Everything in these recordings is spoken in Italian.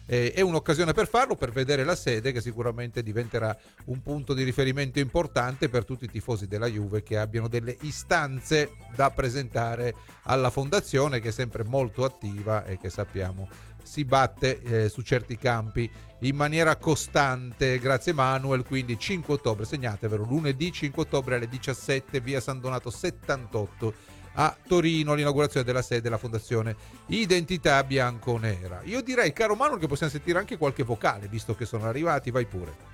è un'occasione per farlo, per vedere la sede, che sicuramente diventerà un punto di riferimento importante per tutti i tifosi della Juve che abbiano delle istanze da presentare alla fondazione, che è sempre molto attiva e che sappiamo si batte su certi campi in maniera costante. Grazie Manuel. Quindi 5 ottobre, segnatevelo, lunedì 5 ottobre alle 17, via San Donato 78 a Torino, l'inaugurazione della sede della Fondazione Identità Bianconera. Io direi, caro Manuel, che possiamo sentire anche qualche vocale, visto che sono arrivati. Vai pure.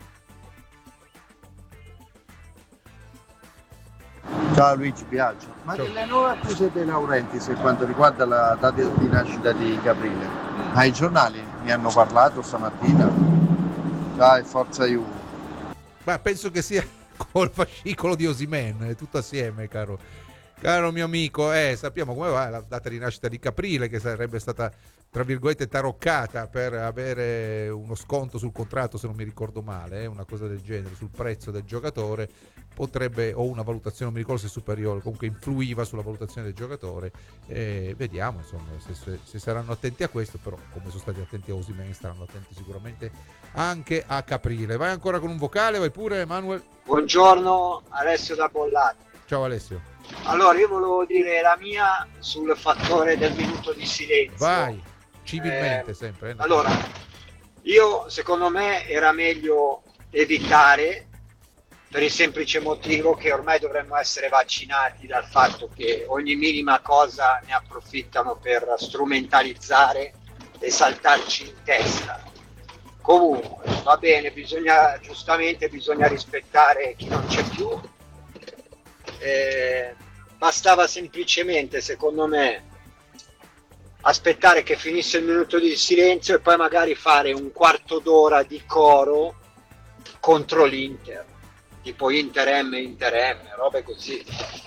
Ciao Luigi Biagio, ma Ciao. delle nuove accuse dei Laurentiis per quanto riguarda la data di nascita di Caprile, ai giornali ne hanno parlato stamattina? Dai, forza Juve. Ma penso che sia col fascicolo di Osimhen, tutto assieme, caro mio amico. Sappiamo come va la data di nascita di Caprile, che sarebbe stata tra virgolette taroccata per avere uno sconto sul contratto, se non mi ricordo male, una cosa del genere, sul prezzo del giocatore, potrebbe, o una valutazione, non mi ricordo se superiore, comunque influiva sulla valutazione del giocatore. Vediamo insomma se saranno attenti a questo, però come sono stati attenti a Osimhen saranno attenti sicuramente anche a Caprile. Vai ancora con un vocale, vai pure Emanuel. Buongiorno, Alessio da Bollate. Ciao Alessio. Allora, io volevo dire la mia sul fattore del minuto di silenzio. Vai, civilmente sempre. Allora, secondo me era meglio evitare, per il semplice motivo che ormai dovremmo essere vaccinati dal fatto che ogni minima cosa ne approfittano per strumentalizzare e saltarci in testa. Comunque, va bene, bisogna rispettare chi non c'è più. Bastava semplicemente, secondo me, aspettare che finisse il minuto di silenzio e poi magari fare un quarto d'ora di coro contro l'Inter, tipo Inter M, robe così,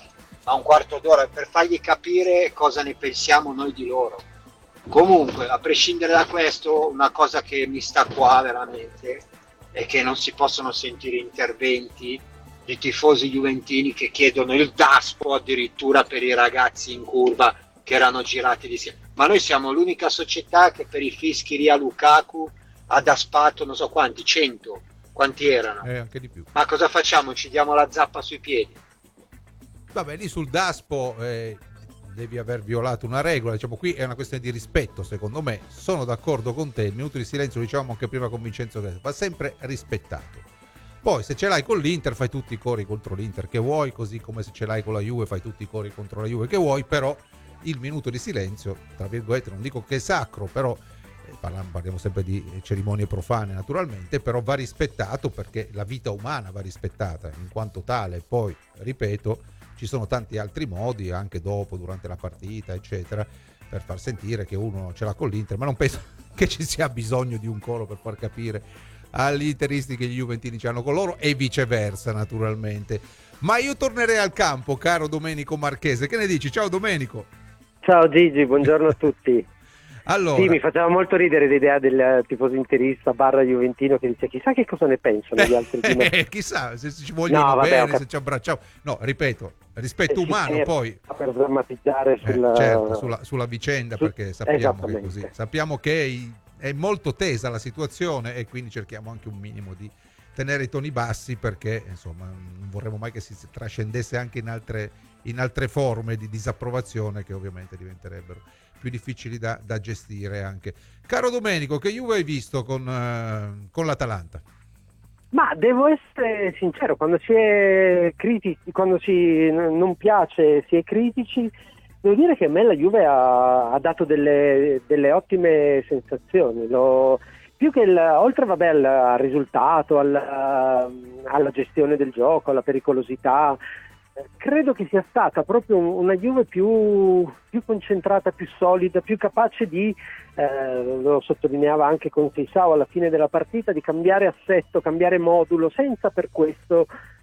ma un quarto d'ora per fargli capire cosa ne pensiamo noi di loro. Comunque, a prescindere da questo, una cosa che mi sta qua veramente è che non si possono sentire interventi di tifosi juventini che chiedono il daspo addirittura per i ragazzi in curva che erano girati di sé. Ma noi siamo l'unica società che per i fischi Ria Lukaku ha daspato non so quanti, 100, quanti erano? Anche di più. Ma cosa facciamo? Ci diamo la zappa sui piedi? Vabbè, lì sul daspo devi aver violato una regola, diciamo, qui è una questione di rispetto, secondo me. Sono d'accordo con te, il minuto di silenzio, diciamo anche prima con Vincenzo, va sempre rispettato. Poi se ce l'hai con l'Inter fai tutti i cori contro l'Inter che vuoi, così come se ce l'hai con la Juve fai tutti i cori contro la Juve che vuoi, però il minuto di silenzio, tra virgolette, non dico che è sacro, però parliamo sempre di cerimonie profane naturalmente, però va rispettato, perché la vita umana va rispettata in quanto tale. Poi, ripeto, ci sono tanti altri modi, anche dopo, durante la partita, eccetera, per far sentire che uno ce l'ha con l'Inter, ma non penso che ci sia bisogno di un coro per far capire agli interisti che gli juventini ci hanno con loro, e viceversa naturalmente. Ma io tornerei al campo, caro Domenico Marchese, che ne dici? Ciao Domenico. Ciao Gigi, buongiorno a tutti. Allora, sì, mi faceva molto ridere l'idea del tifoso interista barra juventino che dice chissà che cosa ne pensano gli altri di me. Chissà se ci vogliono bene, se ci abbracciamo. No, ripeto, rispetto umano, poi per drammatizzare certo, sulla vicenda, perché sappiamo che è così. Sappiamo che è molto tesa la situazione e quindi cerchiamo anche un minimo di tenere i toni bassi, perché insomma non vorremmo mai che si trascendesse anche in altre forme di disapprovazione che ovviamente diventerebbero più difficili da gestire anche. Caro Domenico, che Juve hai visto con l'Atalanta? Ma devo essere sincero, quando si è critici, quando non piace, si è critici, devo dire che a me la Juve ha dato delle ottime sensazioni. Più che oltre al risultato, alla gestione del gioco, alla pericolosità, credo che sia stata proprio una Juve più concentrata, più solida, più capace di, lo sottolineava anche con Seisao alla fine della partita, di cambiare assetto, cambiare modulo, senza per questo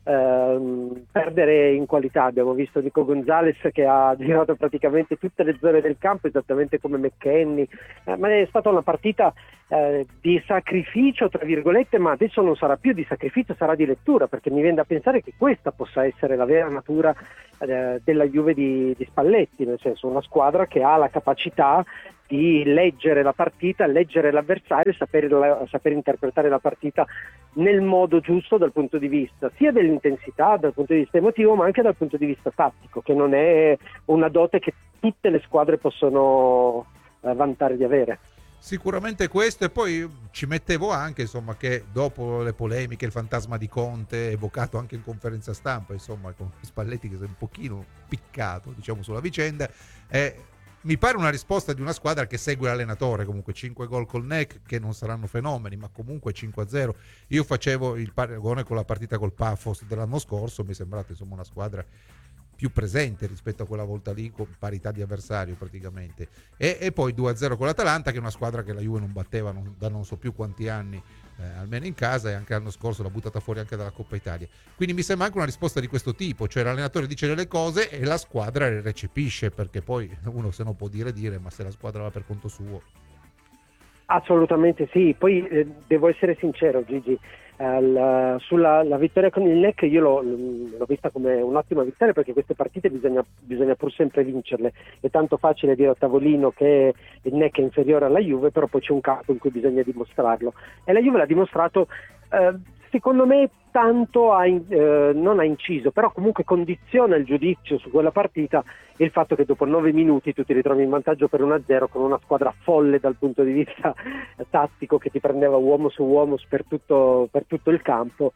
perdere in qualità. Abbiamo visto Nico Gonzalez che ha girato praticamente tutte le zone del campo, esattamente come McKennie, ma è stata una partita di sacrificio tra virgolette, ma adesso non sarà più di sacrificio, sarà di lettura, perché mi viene da pensare che questa possa essere la vera natura della Juve di Spalletti, nel senso una squadra che ha la capacità di leggere la partita, leggere l'avversario e saper interpretare la partita nel modo giusto dal punto di vista sia dell'intensità, dal punto di vista emotivo, ma anche dal punto di vista tattico, che non è una dote che tutte le squadre possono vantare di avere. Sicuramente questo, e poi ci mettevo anche, insomma, che dopo le polemiche, il fantasma di Conte evocato anche in conferenza stampa, insomma, con Spalletti che si è un pochino piccato, diciamo, sulla vicenda, mi pare una risposta di una squadra che segue l'allenatore. Comunque 5 gol col NEC, che non saranno fenomeni, ma comunque 5-0. Io facevo il paragone con la partita col Pafos dell'anno scorso, mi è sembrata, insomma, una squadra più presente rispetto a quella volta lì, con parità di avversario praticamente, e poi 2-0 con l'Atalanta, che è una squadra che la Juve non batteva da non so più quanti anni, almeno in casa, e anche l'anno scorso l'ha buttata fuori anche dalla Coppa Italia. Quindi mi sembra anche una risposta di questo tipo, cioè l'allenatore dice delle cose e la squadra le recepisce, perché poi uno se no può dire, ma se la squadra va per conto suo. Assolutamente sì, poi devo essere sincero, Gigi, sulla la vittoria con il NEC io l'ho vista come un'ottima vittoria, perché queste partite bisogna pur sempre vincerle. È tanto facile dire a tavolino che il NEC è inferiore alla Juve, però poi c'è un campo in cui bisogna dimostrarlo, e la Juve l'ha dimostrato. Secondo me tanto non ha inciso, però comunque condiziona il giudizio su quella partita il fatto che dopo 9 minuti tu ti ritrovi in vantaggio per 1-0 con una squadra folle dal punto di vista tattico, che ti prendeva uomo su uomo per tutto il campo,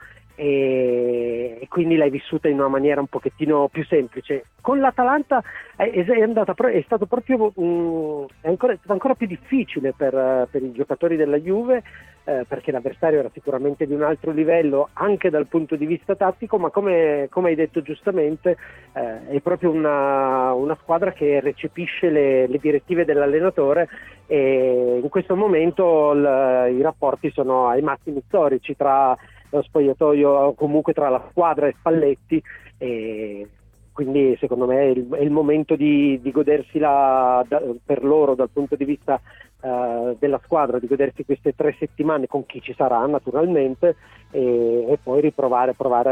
e quindi l'hai vissuta in una maniera un pochettino più semplice. Con l'Atalanta è stato proprio è ancora più difficile per i giocatori della Juve, perché l'avversario era sicuramente di un altro livello anche dal punto di vista tattico, ma come hai detto giustamente, è proprio una squadra che recepisce le direttive dell'allenatore, e in questo momento i rapporti sono ai massimi storici tra lo spogliatoio, comunque tra la squadra e Spalletti, e quindi secondo me è il momento di godersi per loro dal punto di vista della squadra, di godersi queste 3 settimane con chi ci sarà naturalmente, e poi provare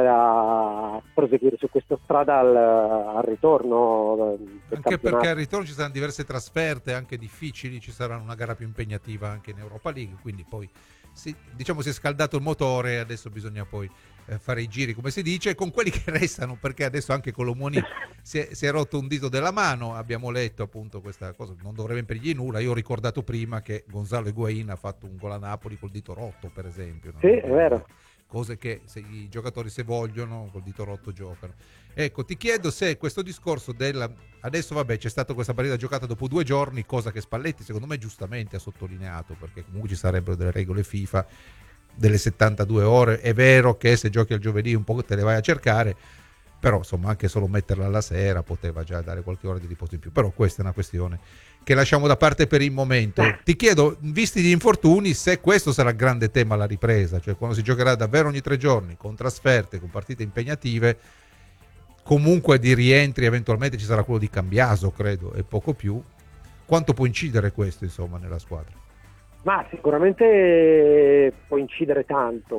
a proseguire su questa strada al ritorno del anche campionato. Perché al ritorno ci saranno diverse trasferte anche difficili, ci sarà una gara più impegnativa anche in Europa League, quindi poi si è scaldato il motore, adesso bisogna poi fare i giri, come si dice, con quelli che restano, perché adesso anche Colomoni si è rotto un dito della mano. Abbiamo letto appunto questa cosa, non dovrebbe impedirgli nulla. Io ho ricordato prima che Gonzalo Higuaín ha fatto un gol a Napoli col dito rotto, per esempio, no? Sì, è vero. Cose che i giocatori, se vogliono, col dito rotto giocano. Ecco, ti chiedo se questo discorso adesso vabbè, c'è stata questa partita giocata dopo 2 giorni, cosa che Spalletti secondo me giustamente ha sottolineato, perché comunque ci sarebbero delle regole FIFA delle 72 ore. È vero che se giochi al giovedì un po' te le vai a cercare, però insomma anche solo metterla alla sera poteva già dare qualche ora di riposo in più, però questa è una questione che lasciamo da parte per il momento. Ti chiedo, visti gli infortuni, se questo sarà il grande tema alla ripresa, cioè quando si giocherà davvero ogni 3 giorni, con trasferte, con partite impegnative, comunque di rientri eventualmente ci sarà quello di Cambiaso, credo, e poco più. Quanto può incidere questo, insomma, nella squadra? Ma sicuramente può incidere tanto.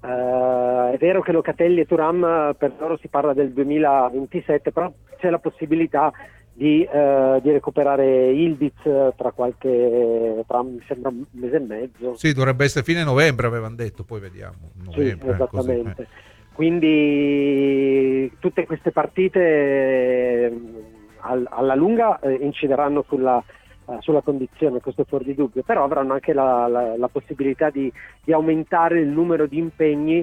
È vero che Locatelli e Thuram per loro si parla del 2027, però c'è la possibilità di recuperare Ildiz tra mi sembra un mese e mezzo. Sì, dovrebbe essere fine novembre, avevano detto, poi vediamo. Novembre, sì, esattamente. Così. Quindi tutte queste partite alla lunga incideranno sulla condizione, questo è fuori di dubbio, però avranno anche la possibilità di aumentare il numero di impegni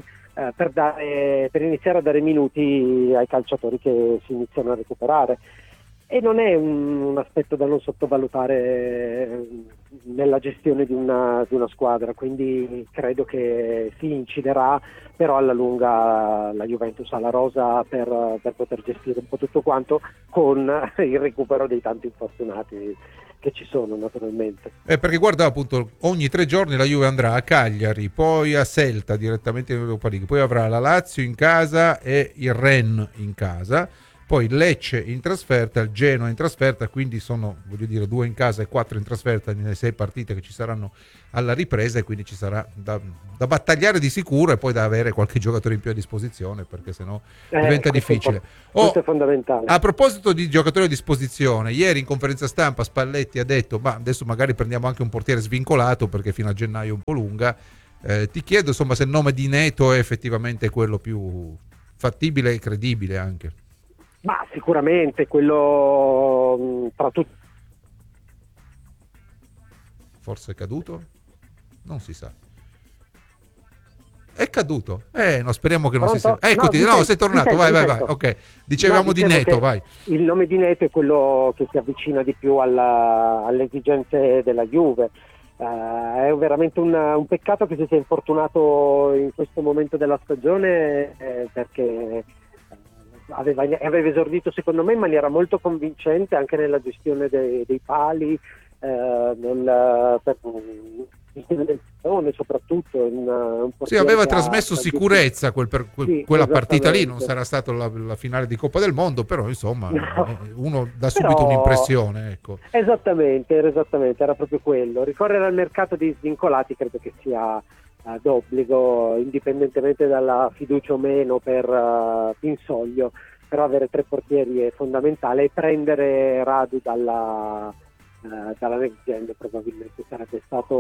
per iniziare a dare minuti ai calciatori che si iniziano a recuperare. E non è un aspetto da non sottovalutare nella gestione di una squadra, quindi credo che si inciderà, però alla lunga la Juventus ha la rosa per poter gestire un po' tutto quanto, con il recupero dei tanti infortunati che ci sono naturalmente. Perché guarda, appunto, ogni 3 giorni la Juve andrà a Cagliari, poi a Celta direttamente in Europa League, poi avrà la Lazio in casa e il Rennes in casa, poi Lecce in trasferta, il Genoa in trasferta, quindi sono, voglio dire, 2 in casa e 4 in trasferta nelle 6 partite che ci saranno alla ripresa, e quindi ci sarà da battagliare di sicuro, e poi da avere qualche giocatore in più a disposizione, perché sennò diventa difficile. Questo è fondamentale. A proposito di giocatori a disposizione, ieri in conferenza stampa Spalletti ha detto: ma adesso magari prendiamo anche un portiere svincolato, perché fino a gennaio è un po' lunga. Ti chiedo, insomma, se il nome di Neto è effettivamente quello più fattibile e credibile anche. Ma sicuramente quello tra tutti. Forse è caduto? Non si sa. È caduto? No, speriamo che non si sia. Eccoti, no, sei tornato, vai. Ok, dicevamo di Neto, vai. Il nome di Neto è quello che si avvicina di più alle esigenze della Juve. È veramente un peccato che si sia infortunato in questo momento della stagione, perché aveva esordito secondo me in maniera molto convincente anche nella gestione dei pali, del pallone, soprattutto sì, aveva trasmesso sicurezza quella partita lì. Non sarà stata la finale di Coppa del Mondo, però insomma uno dà subito un'impressione, ecco. Esattamente, era proprio quello. Ricorrere al mercato di svincolati credo che sia d'obbligo, indipendentemente dalla fiducia o meno per Pinsoglio, però avere 3 portieri è fondamentale, e prendere Radu dalla next gen probabilmente sarebbe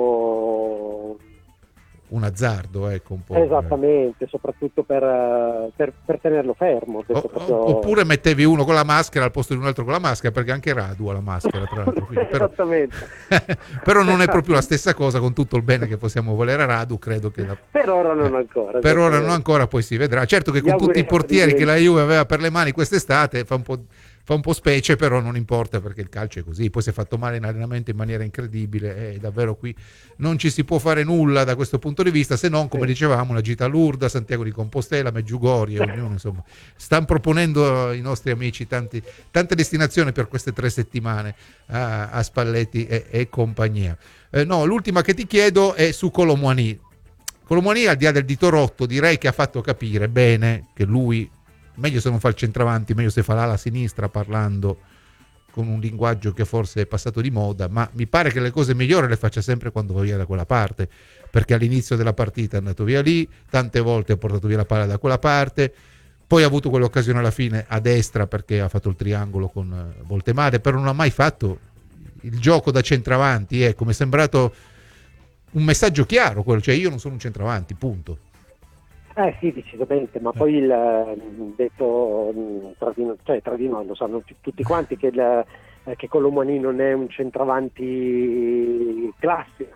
stato un azzardo, ecco, un po'. Esattamente, soprattutto per tenerlo fermo. Oppure mettevi uno con la maschera al posto di un altro con la maschera, perché anche Radu ha la maschera, tra l'altro. Quindi, esattamente. Però non è proprio la stessa cosa, con tutto il bene che possiamo volere a Radu, credo che per ora non ancora. Per ora non ancora, poi si vedrà. Certo che con tutti i portieri che la Juve aveva per le mani quest'estate fa un po' specie, però non importa, perché il calcio è così. Poi si è fatto male in allenamento in maniera incredibile, e davvero qui non ci si può fare nulla da questo punto di vista, se non, come dicevamo, la gita a Lourdes, Santiago di Compostela, Meggiugorje, ognuno, insomma, stanno proponendo i nostri amici tante destinazioni per queste 3 settimane a Spalletti e compagnia. No, l'ultima che ti chiedo è su Kolo Muani, al di là del dito rotto, direi che ha fatto capire bene che lui, meglio se non fa il centravanti, meglio se fa l'ala sinistra, parlando con un linguaggio che forse è passato di moda, ma mi pare che le cose migliori le faccia sempre quando va via da quella parte, perché all'inizio della partita è andato via lì, tante volte ha portato via la palla da quella parte, poi ha avuto quell'occasione alla fine a destra perché ha fatto il triangolo con Voltemade, però non ha mai fatto il gioco da centravanti. Ecco, mi è sembrato un messaggio chiaro quello, cioè io non sono un centravanti, punto. Sì, decisamente, ma poi il detto tra di noi lo sanno tutti quanti che Kolo Muani non è un centravanti classico,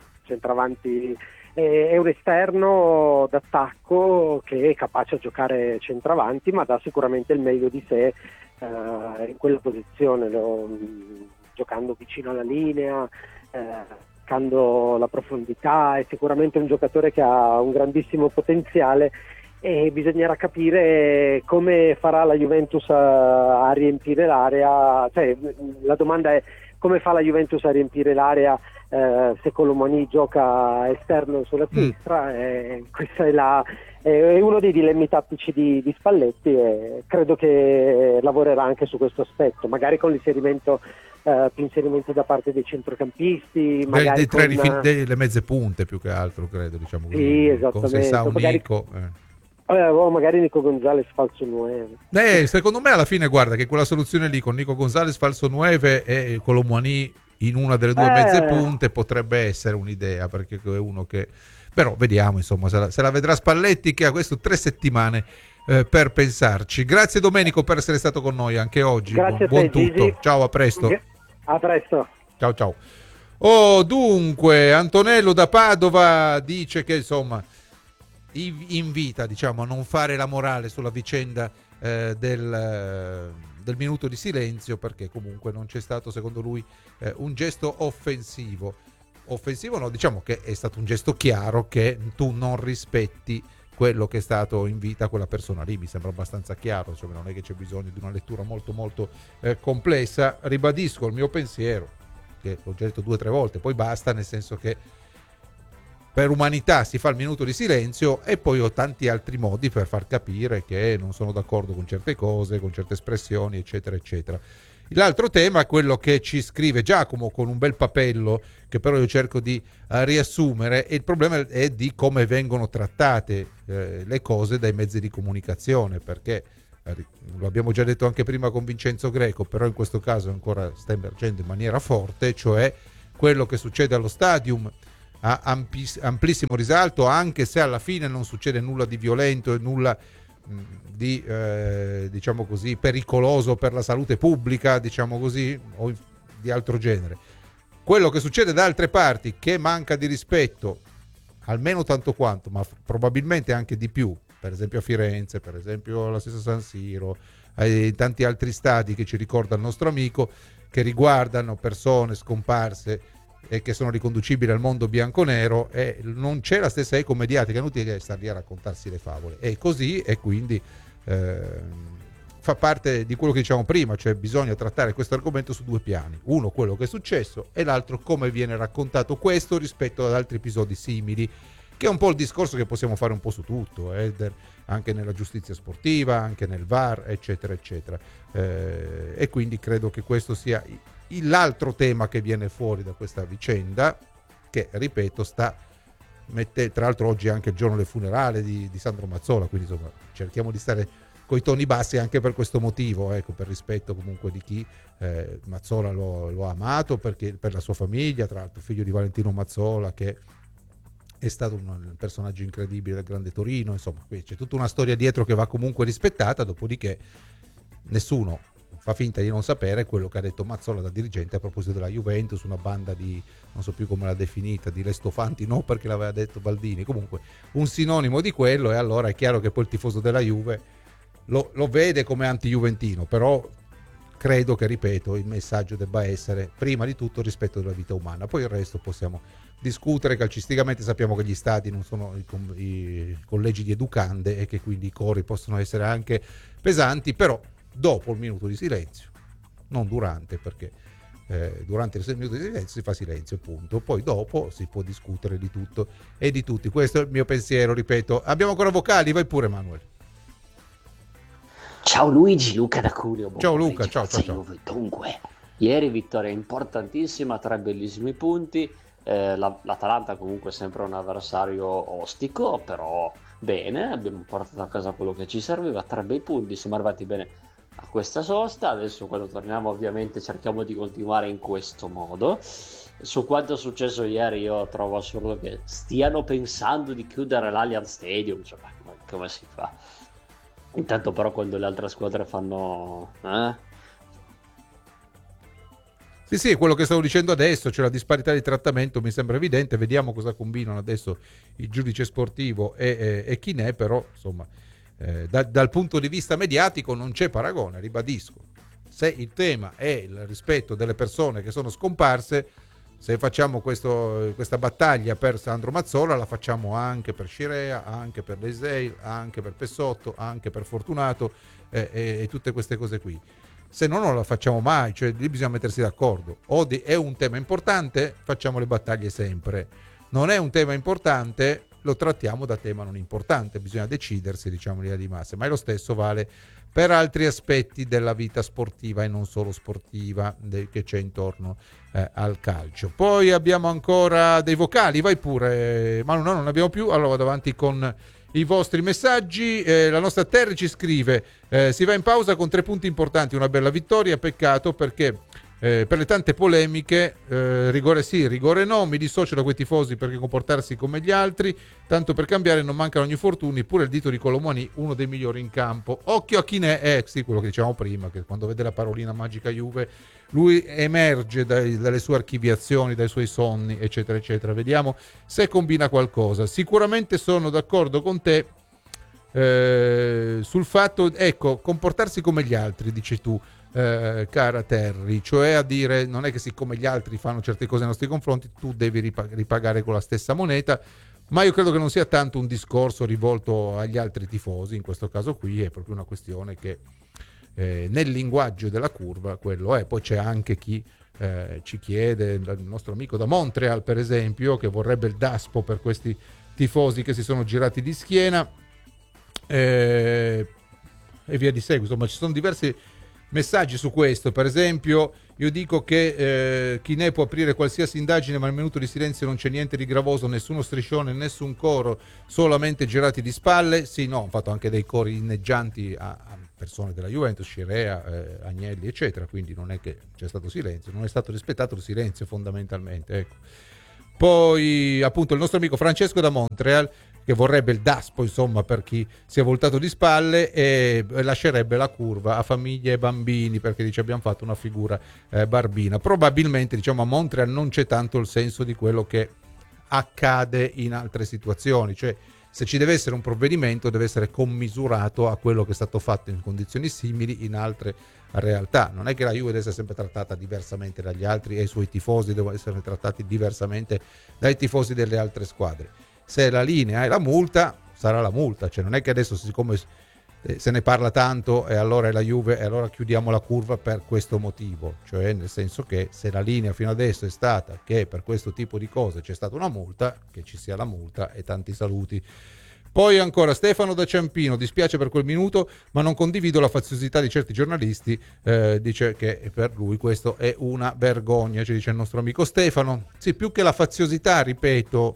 è un esterno d'attacco che è capace a giocare centravanti, ma dà sicuramente il meglio di sé in quella posizione, giocando vicino alla linea, cercando la profondità. È sicuramente un giocatore che ha un grandissimo potenziale, e bisognerà capire come farà la Juventus a riempire l'area. Cioè, la domanda è: come fa la Juventus a riempire l'area se Kolo Muani gioca esterno sulla sinistra? Questa è uno dei dilemmi tattici di Spalletti, e credo che lavorerà anche su questo aspetto, magari con l'inserimento più inserimenti da parte dei centrocampisti, magari delle mezze punte più che altro, credo, diciamo così. Sì, esattamente. O magari Nico Gonzalez falso 9. Secondo me alla fine, guarda, che quella soluzione lì con Nico Gonzalez falso 9 e Kolo Muani in una delle 2 mezze punte potrebbe essere un'idea, perché è uno che, però vediamo, insomma, se la vedrà Spalletti, che ha questo 3 settimane per pensarci. Grazie Domenico per essere stato con noi anche oggi. Grazie buon a te, tutto. Gigi. Ciao, a presto. A presto. Ciao. Dunque, Antonello da Padova dice che, insomma, invita, diciamo, a non fare la morale sulla vicenda del minuto di silenzio, perché comunque non c'è stato, secondo lui, un gesto offensivo no, diciamo che è stato un gesto chiaro che tu non rispetti quello che è stato in vita quella persona lì. Mi sembra abbastanza chiaro, cioè non è che c'è bisogno di una lettura molto molto complessa. Ribadisco il mio pensiero, che l'ho già detto 2 o 3 volte, poi basta, nel senso che per umanità si fa il minuto di silenzio, e poi ho tanti altri modi per far capire che non sono d'accordo con certe cose, con certe espressioni, eccetera, eccetera. L'altro tema è quello che ci scrive Giacomo con un bel papello, che però io cerco di riassumere, e il problema è di come vengono trattate le cose dai mezzi di comunicazione, perché lo abbiamo già detto anche prima con Vincenzo Greco, però in questo caso ancora sta emergendo in maniera forte, cioè quello che succede allo Stadium ha amplissimo risalto, anche se alla fine non succede nulla di violento e nulla di diciamo così pericoloso per la salute pubblica, diciamo così, o di altro genere. Quello che succede da altre parti, che manca di rispetto almeno tanto quanto, ma probabilmente anche di più, per esempio a Firenze, per esempio alla stessa San Siro, ai tanti altri stadi che ci ricorda il nostro amico, che riguardano persone scomparse e che sono riconducibili al mondo bianco-nero, e non c'è la stessa eco mediatica, è inutile stare lì a raccontarsi le favole. È così, e quindi fa parte di quello che diciamo prima, cioè bisogna trattare questo argomento su due piani: uno quello che è successo, e l'altro come viene raccontato questo rispetto ad altri episodi simili, che è un po' il discorso che possiamo fare un po' su tutto, anche nella giustizia sportiva, anche nel VAR, eccetera, eccetera. E quindi credo che questo sia l'altro tema che viene fuori da questa vicenda, che, ripeto, tra l'altro oggi è anche il giorno del funerale di Sandro Mazzola, quindi insomma cerchiamo di stare coi toni bassi anche per questo motivo, ecco, per rispetto comunque di chi Mazzola lo ha amato, perché per la sua famiglia, tra l'altro figlio di Valentino Mazzola, che è stato un personaggio incredibile del Grande Torino, insomma qui c'è tutta una storia dietro che va comunque rispettata. Dopodiché nessuno fa finta di non sapere quello che ha detto Mazzola da dirigente a proposito della Juventus, una banda di, non so più come l'ha definita, di restofanti, no, perché l'aveva detto Baldini, comunque un sinonimo di quello. E allora è chiaro che poi il tifoso della Juve lo vede come anti-juventino, però credo che, ripeto, il messaggio debba essere prima di tutto rispetto della vita umana, poi il resto possiamo discutere calcisticamente. Sappiamo che gli stadi non sono i collegi di educande e che quindi i cori possono essere anche pesanti, però dopo il minuto di silenzio, non durante, perché durante il minuto di silenzio si fa silenzio, punto. Poi dopo si può discutere di tutto e di tutti. Questo è il mio pensiero, ripeto. Abbiamo ancora vocali? Vai pure, Manuel. Ciao Luigi, Luca da Cuneo. Ciao Luca, ciao. Dunque, ieri vittoria importantissima, 3 bellissimi punti. L'Atalanta comunque è sempre un avversario ostico, però bene, abbiamo portato a casa quello che ci serviva, 3 bei punti, siamo arrivati bene a questa sosta. Adesso quando torniamo ovviamente cerchiamo di continuare in questo modo. Su quanto è successo ieri io trovo assurdo che stiano pensando di chiudere l'Allianz Stadium, cioè, come si fa? Intanto però quando le altre squadre fanno Sì, quello che stavo dicendo adesso, cioè la disparità di trattamento mi sembra evidente. Vediamo cosa combinano adesso il giudice sportivo e chi ne è, però insomma dal punto di vista mediatico non c'è paragone, ribadisco. Se il tema è il rispetto delle persone che sono scomparse, se facciamo questa battaglia per Sandro Mazzola, la facciamo anche per Scirea, anche per Leisei, anche per Pessotto, anche per Fortunato e tutte queste cose qui. Se no non la facciamo mai, cioè lì bisogna mettersi d'accordo. È un tema importante, facciamo le battaglie sempre. Non è un tema importante, lo trattiamo da tema non importante. Bisogna decidersi, diciamo, in linea di massa. Ma lo stesso vale per altri aspetti della vita sportiva e non solo sportiva che c'è intorno al calcio. Poi abbiamo ancora dei vocali, vai pure. Ma no, non ne abbiamo più, allora vado avanti con i vostri messaggi. La nostra Terry ci scrive: si va in pausa con 3 punti importanti, una bella vittoria, peccato perché per le tante polemiche, rigore sì, rigore no, mi dissocio da quei tifosi perché comportarsi come gli altri, tanto per cambiare non mancano ogni fortuni, pure il dito di Colomani, uno dei migliori in campo. Occhio a chi ne è, sì, quello che dicevamo prima, che quando vede la parolina magica Juve lui emerge dalle sue archiviazioni, dai suoi sonni, eccetera eccetera. Vediamo se combina qualcosa. Sicuramente sono d'accordo con te sul fatto, ecco, comportarsi come gli altri, dici tu, cara Terry, cioè a dire non è che siccome gli altri fanno certe cose nei nostri confronti tu devi ripagare con la stessa moneta. Ma io credo che non sia tanto un discorso rivolto agli altri tifosi, in questo caso qui è proprio una questione che nel linguaggio della curva quello è. Poi c'è anche chi ci chiede, il nostro amico da Montreal per esempio, che vorrebbe il DASPO per questi tifosi che si sono girati di schiena, e via di seguito. Insomma, ci sono diversi messaggi su questo. Per esempio io dico che chi ne può aprire qualsiasi indagine, ma nel minuto di silenzio non c'è niente di gravoso, nessuno striscione, nessun coro, solamente girati di spalle. Sì, no, ho fatto anche dei cori inneggianti a persone della Juventus, Scirea, Agnelli eccetera, quindi non è che c'è stato silenzio, non è stato rispettato il silenzio fondamentalmente, ecco. Poi appunto il nostro amico Francesco da Montreal, che vorrebbe il DASPO insomma per chi si è voltato di spalle, e lascerebbe la curva a famiglie e bambini, perché dice abbiamo fatto una figura barbina. Probabilmente diciamo a Montreal non c'è tanto il senso di quello che accade in altre situazioni, cioè se ci deve essere un provvedimento deve essere commisurato a quello che è stato fatto in condizioni simili in altre realtà. Non è che la Juve deve essere sempre trattata diversamente dagli altri e i suoi tifosi devono essere trattati diversamente dai tifosi delle altre squadre. Se la linea è la multa, sarà la multa, cioè non è che adesso siccome se ne parla tanto e allora è la Juve e allora chiudiamo la curva per questo motivo, cioè nel senso che se la linea fino adesso è stata che per questo tipo di cose c'è stata una multa, che ci sia la multa, e tanti saluti. Poi ancora Stefano da Ciampino, dispiace per quel minuto ma non condivido la faziosità di certi giornalisti, dice che per lui questo è una vergogna, ci dice il nostro amico Stefano. Sì, più che la faziosità, ripeto,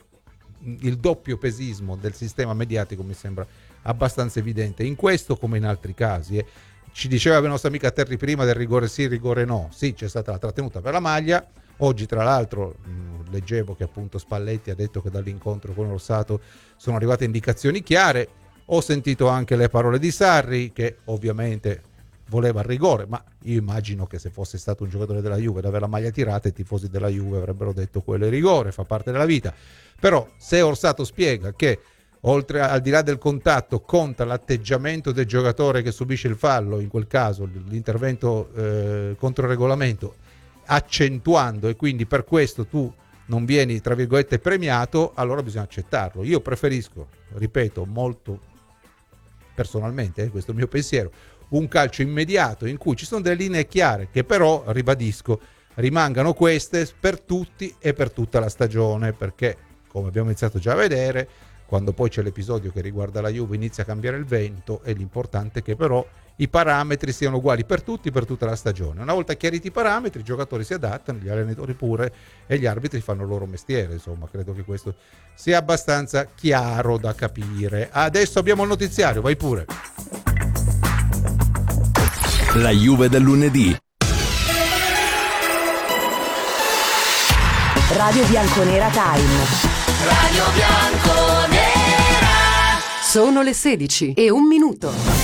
il doppio pesismo del sistema mediatico mi sembra abbastanza evidente in questo come in altri casi. Ci diceva la nostra amica Terry prima del rigore sì, rigore no. Sì, c'è stata la trattenuta per la maglia. Oggi tra l'altro leggevo che appunto Spalletti ha detto che dall'incontro con Orsato sono arrivate indicazioni chiare. Ho sentito anche le parole di Sarri, che ovviamente voleva il rigore, ma io immagino che se fosse stato un giocatore della Juve ad avere la maglia tirata, i tifosi della Juve avrebbero detto quello è rigore, fa parte della vita. Però se Orsato spiega che oltre al di là del contatto conta l'atteggiamento del giocatore che subisce il fallo, in quel caso l'intervento contro il regolamento, accentuando, e quindi per questo tu non vieni tra virgolette premiato, allora bisogna accettarlo. Io preferisco, ripeto, molto personalmente, questo è il mio pensiero, un calcio immediato in cui ci sono delle linee chiare che però, ribadisco, rimangano queste per tutti e per tutta la stagione, perché come abbiamo iniziato già a vedere, quando poi c'è l'episodio che riguarda la Juve inizia a cambiare il vento, e l'importante è che però i parametri siano uguali per tutti per tutta la stagione. Una volta chiariti i parametri, i giocatori si adattano, gli allenatori pure, e gli arbitri fanno il loro mestiere. Insomma, credo che questo sia abbastanza chiaro da capire. Adesso abbiamo il notiziario, vai pure. La Juve del lunedì. Radio Bianconera Time. Radio Bianconera. Sono le 16:01.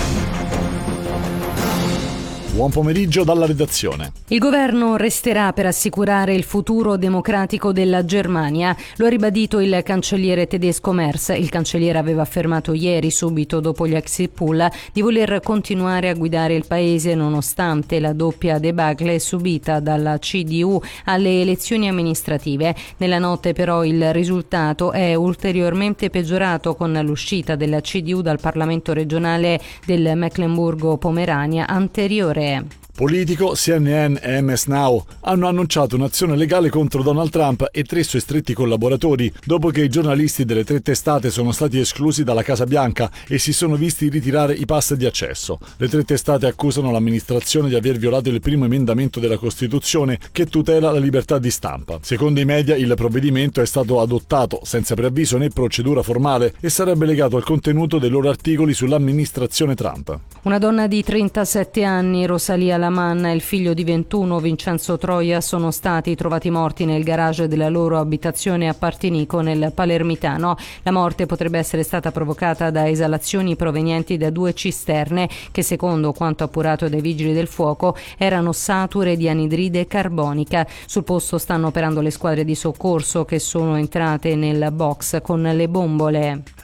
Buon pomeriggio dalla redazione. Il governo resterà per assicurare il futuro democratico della Germania. Lo ha ribadito il cancelliere tedesco Merz. Il cancelliere aveva affermato ieri, subito dopo gli exit poll, di voler continuare a guidare il paese nonostante la doppia debacle subita dalla CDU alle elezioni amministrative. Nella notte però il risultato è ulteriormente peggiorato con l'uscita della CDU dal Parlamento regionale del Mecklenburgo-Pomerania anteriore. Politico, CNN e MS Now hanno annunciato un'azione legale contro Donald Trump e 3 suoi stretti collaboratori dopo che i giornalisti delle 3 testate sono stati esclusi dalla Casa Bianca e si sono visti ritirare i pass di accesso. Le 3 testate accusano l'amministrazione di aver violato il primo emendamento della Costituzione che tutela la libertà di stampa. Secondo i media il provvedimento è stato adottato senza preavviso né procedura formale e sarebbe legato al contenuto dei loro articoli sull'amministrazione Trump. Una donna di 37 anni, Rosalia Lamanna, e il figlio di 21, Vincenzo Troia, sono stati trovati morti nel garage della loro abitazione a Partinico, nel Palermitano. La morte potrebbe essere stata provocata da esalazioni provenienti da 2 cisterne che, secondo quanto appurato dai vigili del fuoco, erano sature di anidride carbonica. Sul posto stanno operando le squadre di soccorso che sono entrate nel box con le bombole.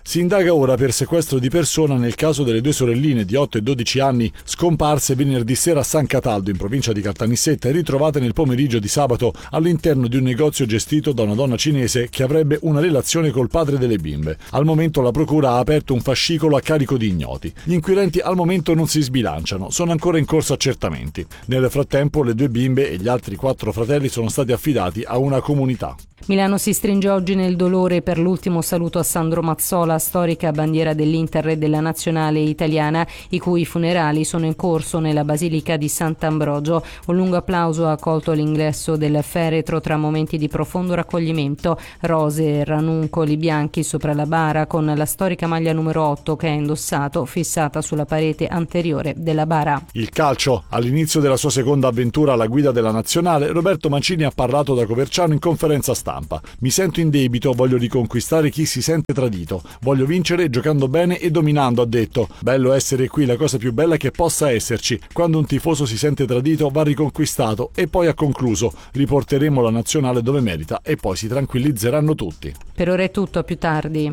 Si indaga ora per sequestro di persona nel caso delle 2 sorelline di 8 e 12 anni scomparse venerdì sera a San Cataldo, in provincia di Caltanissetta, e ritrovate nel pomeriggio di sabato all'interno di un negozio gestito da una donna cinese che avrebbe una relazione col padre delle bimbe. Al momento la procura ha aperto un fascicolo a carico di ignoti. Gli inquirenti al momento non si sbilanciano, sono ancora in corso accertamenti. Nel frattempo le 2 bimbe e gli altri 4 fratelli sono stati affidati a una comunità. Milano si stringe oggi nel dolore per l'ultimo saluto a Sandro Mazzola, storica bandiera dell'Inter e della nazionale italiana, i cui funerali sono in corso nella Basilica di Sant'Ambrogio. Un lungo applauso ha accolto l'ingresso del feretro tra momenti di profondo raccoglimento, rose e ranuncoli bianchi sopra la bara con la storica maglia numero 8 che ha indossato fissata sulla parete anteriore della bara. Il calcio. All'inizio della sua seconda avventura alla guida della nazionale, Roberto Mancini ha parlato da Coverciano in conferenza stampa. Mi sento in debito, voglio riconquistare chi si sente tradito, voglio vincere giocando bene e dominando, ha detto. Bello essere qui, la cosa più bella che possa esserci. Quando un tifoso si sente tradito va riconquistato, e poi ha concluso: riporteremo la nazionale dove merita e poi si tranquillizzeranno tutti. Per ora è tutto, a più tardi.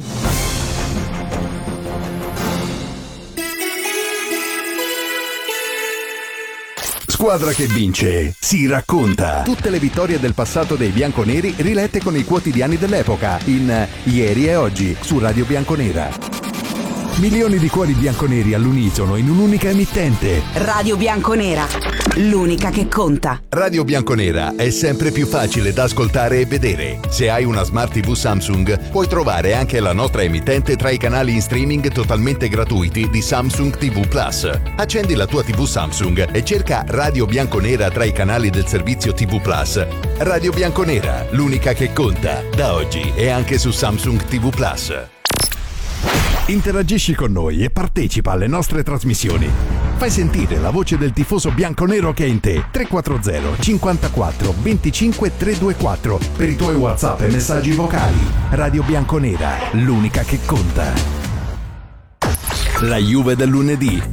Squadra che vince si racconta. Tutte le vittorie del passato dei bianconeri rilette con i quotidiani dell'epoca in Ieri e Oggi su Radio Bianconera. Milioni di cuori bianconeri all'unisono in un'unica emittente. Radio Bianconera, l'unica che conta. Radio Bianconera è sempre più facile da ascoltare e vedere. Se hai una Smart TV Samsung, puoi trovare anche la nostra emittente tra i canali in streaming totalmente gratuiti di Samsung TV Plus. Accendi la tua TV Samsung e cerca Radio Bianconera tra i canali del servizio TV Plus. Radio Bianconera, l'unica che conta, da oggi e anche su Samsung TV Plus. Interagisci con noi e partecipa alle nostre trasmissioni. Fai sentire la voce del tifoso bianconero che è in te. 340 54 25 324 per i tuoi WhatsApp e messaggi vocali. Radio Bianconera, l'unica che conta. La Juve del lunedì.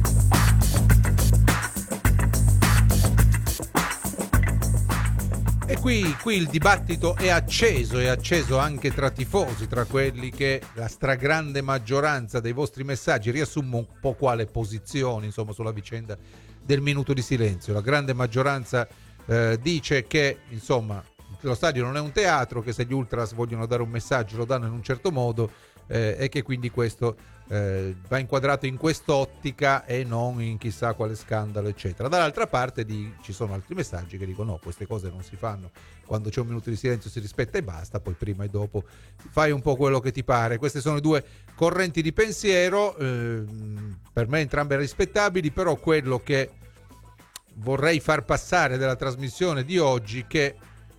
E qui il dibattito è acceso anche tra tifosi, tra quelli che la stragrande maggioranza dei vostri messaggi riassume un po' quale posizione, insomma, sulla vicenda del minuto di silenzio. La grande maggioranza dice che, insomma, lo stadio non è un teatro, che se gli ultras vogliono dare un messaggio lo danno in un certo modo, e che quindi questo va inquadrato in quest'ottica e non in chissà quale scandalo, eccetera. Dall'altra parte ci sono altri messaggi che dicono: no, queste cose non si fanno, quando c'è un minuto di silenzio si rispetta e basta, poi prima e dopo fai un po' quello che ti pare. Queste sono 2 correnti di pensiero, per me entrambe rispettabili, però quello che vorrei far passare della trasmissione di oggi, che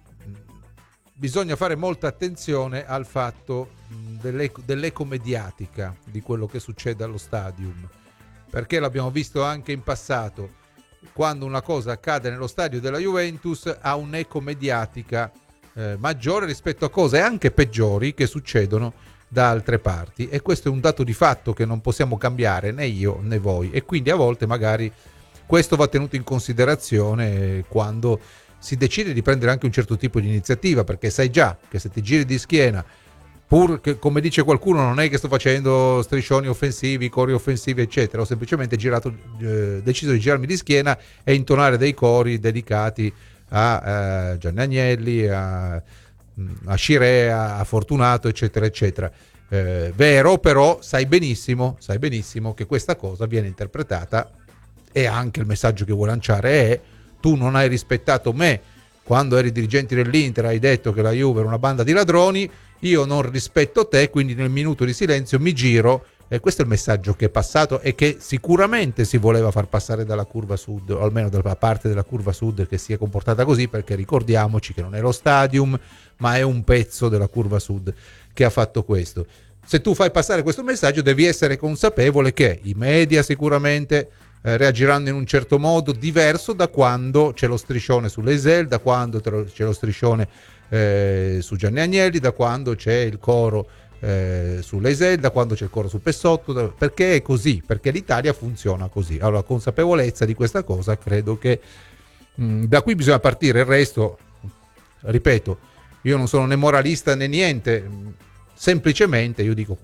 bisogna fare molta attenzione al fatto dell'eco mediatica di quello che succede allo stadium, perché l'abbiamo visto anche in passato: quando una cosa accade nello stadio della Juventus ha un'eco mediatica maggiore rispetto a cose anche peggiori che succedono da altre parti, e questo è un dato di fatto che non possiamo cambiare né io né voi, e quindi a volte magari questo va tenuto in considerazione quando si decide di prendere anche un certo tipo di iniziativa, perché sai già che se ti giri di schiena, pur che, come dice qualcuno, non è che sto facendo striscioni offensivi, cori offensivi, eccetera, ho semplicemente deciso di girarmi di schiena e intonare dei cori dedicati a Gianni Agnelli, a Scirea, a Fortunato, eccetera, eccetera. Vero, però sai benissimo che questa cosa viene interpretata, e anche il messaggio che vuoi lanciare è: tu non hai rispettato me quando eri dirigente dell'Inter, hai detto che la Juve era una banda di ladroni, io non rispetto te, quindi nel minuto di silenzio mi giro. E questo è il messaggio che è passato e che sicuramente si voleva far passare dalla curva sud, o almeno dalla parte della curva sud che si è comportata così, perché ricordiamoci che non è lo stadium, ma è un pezzo della curva sud che ha fatto questo. Se tu fai passare questo messaggio devi essere consapevole che i media sicuramente reagiranno in un certo modo diverso da quando c'è lo striscione sull'Eisel, da quando c'è lo striscione su Gianni Agnelli, da quando c'è il coro sull'Eisel, da quando c'è il coro su Pessotto, perché è così, perché l'Italia funziona così. Allora, consapevolezza di questa cosa, credo che da qui bisogna partire. Il resto, ripeto, io non sono né moralista né niente, semplicemente io dico, quando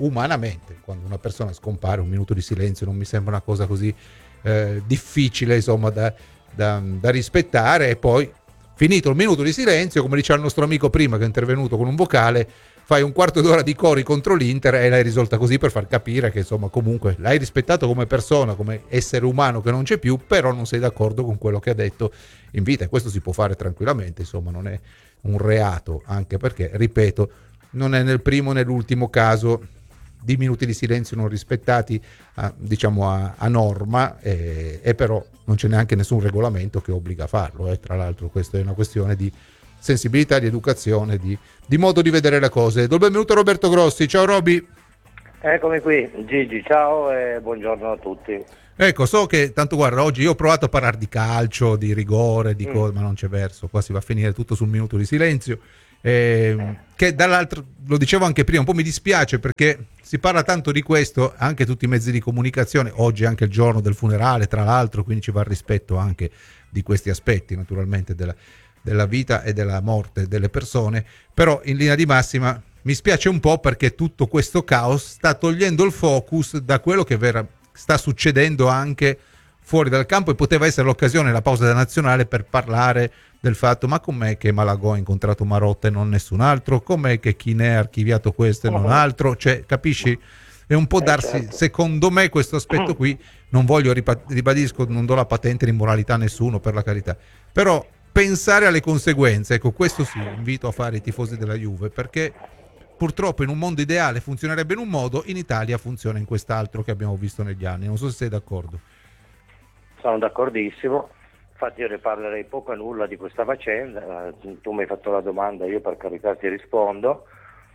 umanamente, quando una persona scompare, un minuto di silenzio non mi sembra una cosa così difficile, insomma, da rispettare. E poi, finito il minuto di silenzio, come diceva il nostro amico prima che è intervenuto con un vocale, fai un quarto d'ora di cori contro l'Inter e l'hai risolta così, per far capire che insomma comunque l'hai rispettato come persona, come essere umano che non c'è più, però non sei d'accordo con quello che ha detto in vita, e questo si può fare tranquillamente, insomma non è un reato, anche perché, ripeto, non è nel primo né l'ultimo caso di minuti di silenzio non rispettati a norma, e però non c'è neanche nessun regolamento che obbliga a farlo, tra l'altro questa è una questione di sensibilità, di educazione, di modo di vedere le cose. Do il benvenuto a Roberto Grossi. Ciao Roby. Eccomi qui, Gigi, ciao e buongiorno a tutti. Ecco, so che tanto, guarda, oggi io ho provato a parlare di calcio, di rigore, di cose, ma non c'è verso, qua si va a finire tutto sul minuto di silenzio, che dall'altro, lo dicevo anche prima, un po' mi dispiace perché si parla tanto di questo, anche tutti i mezzi di comunicazione, oggi è anche il giorno del funerale tra l'altro, quindi ci va il rispetto anche di questi aspetti naturalmente della vita e della morte delle persone, però in linea di massima mi spiace un po' perché tutto questo caos sta togliendo il focus da quello che sta succedendo anche fuori dal campo, e poteva essere l'occasione, la pausa della nazionale, per parlare del fatto: ma com'è che Malagò ha incontrato Marotta e non nessun altro, com'è che Chinè ha archiviato questo e non altro, cioè capisci? È un po' darsi, certo. Secondo me questo aspetto qui, non voglio, ribadisco, non do la patente di moralità a nessuno, per la carità, però pensare alle conseguenze, ecco, questo sì, invito a fare i tifosi della Juve, perché purtroppo in un mondo ideale funzionerebbe in un modo, in Italia funziona in quest'altro che abbiamo visto negli anni. Non so se sei d'accordo. Sono d'accordissimo, infatti io ne parlerei poco e nulla di questa faccenda, tu mi hai fatto la domanda, io per carità ti rispondo.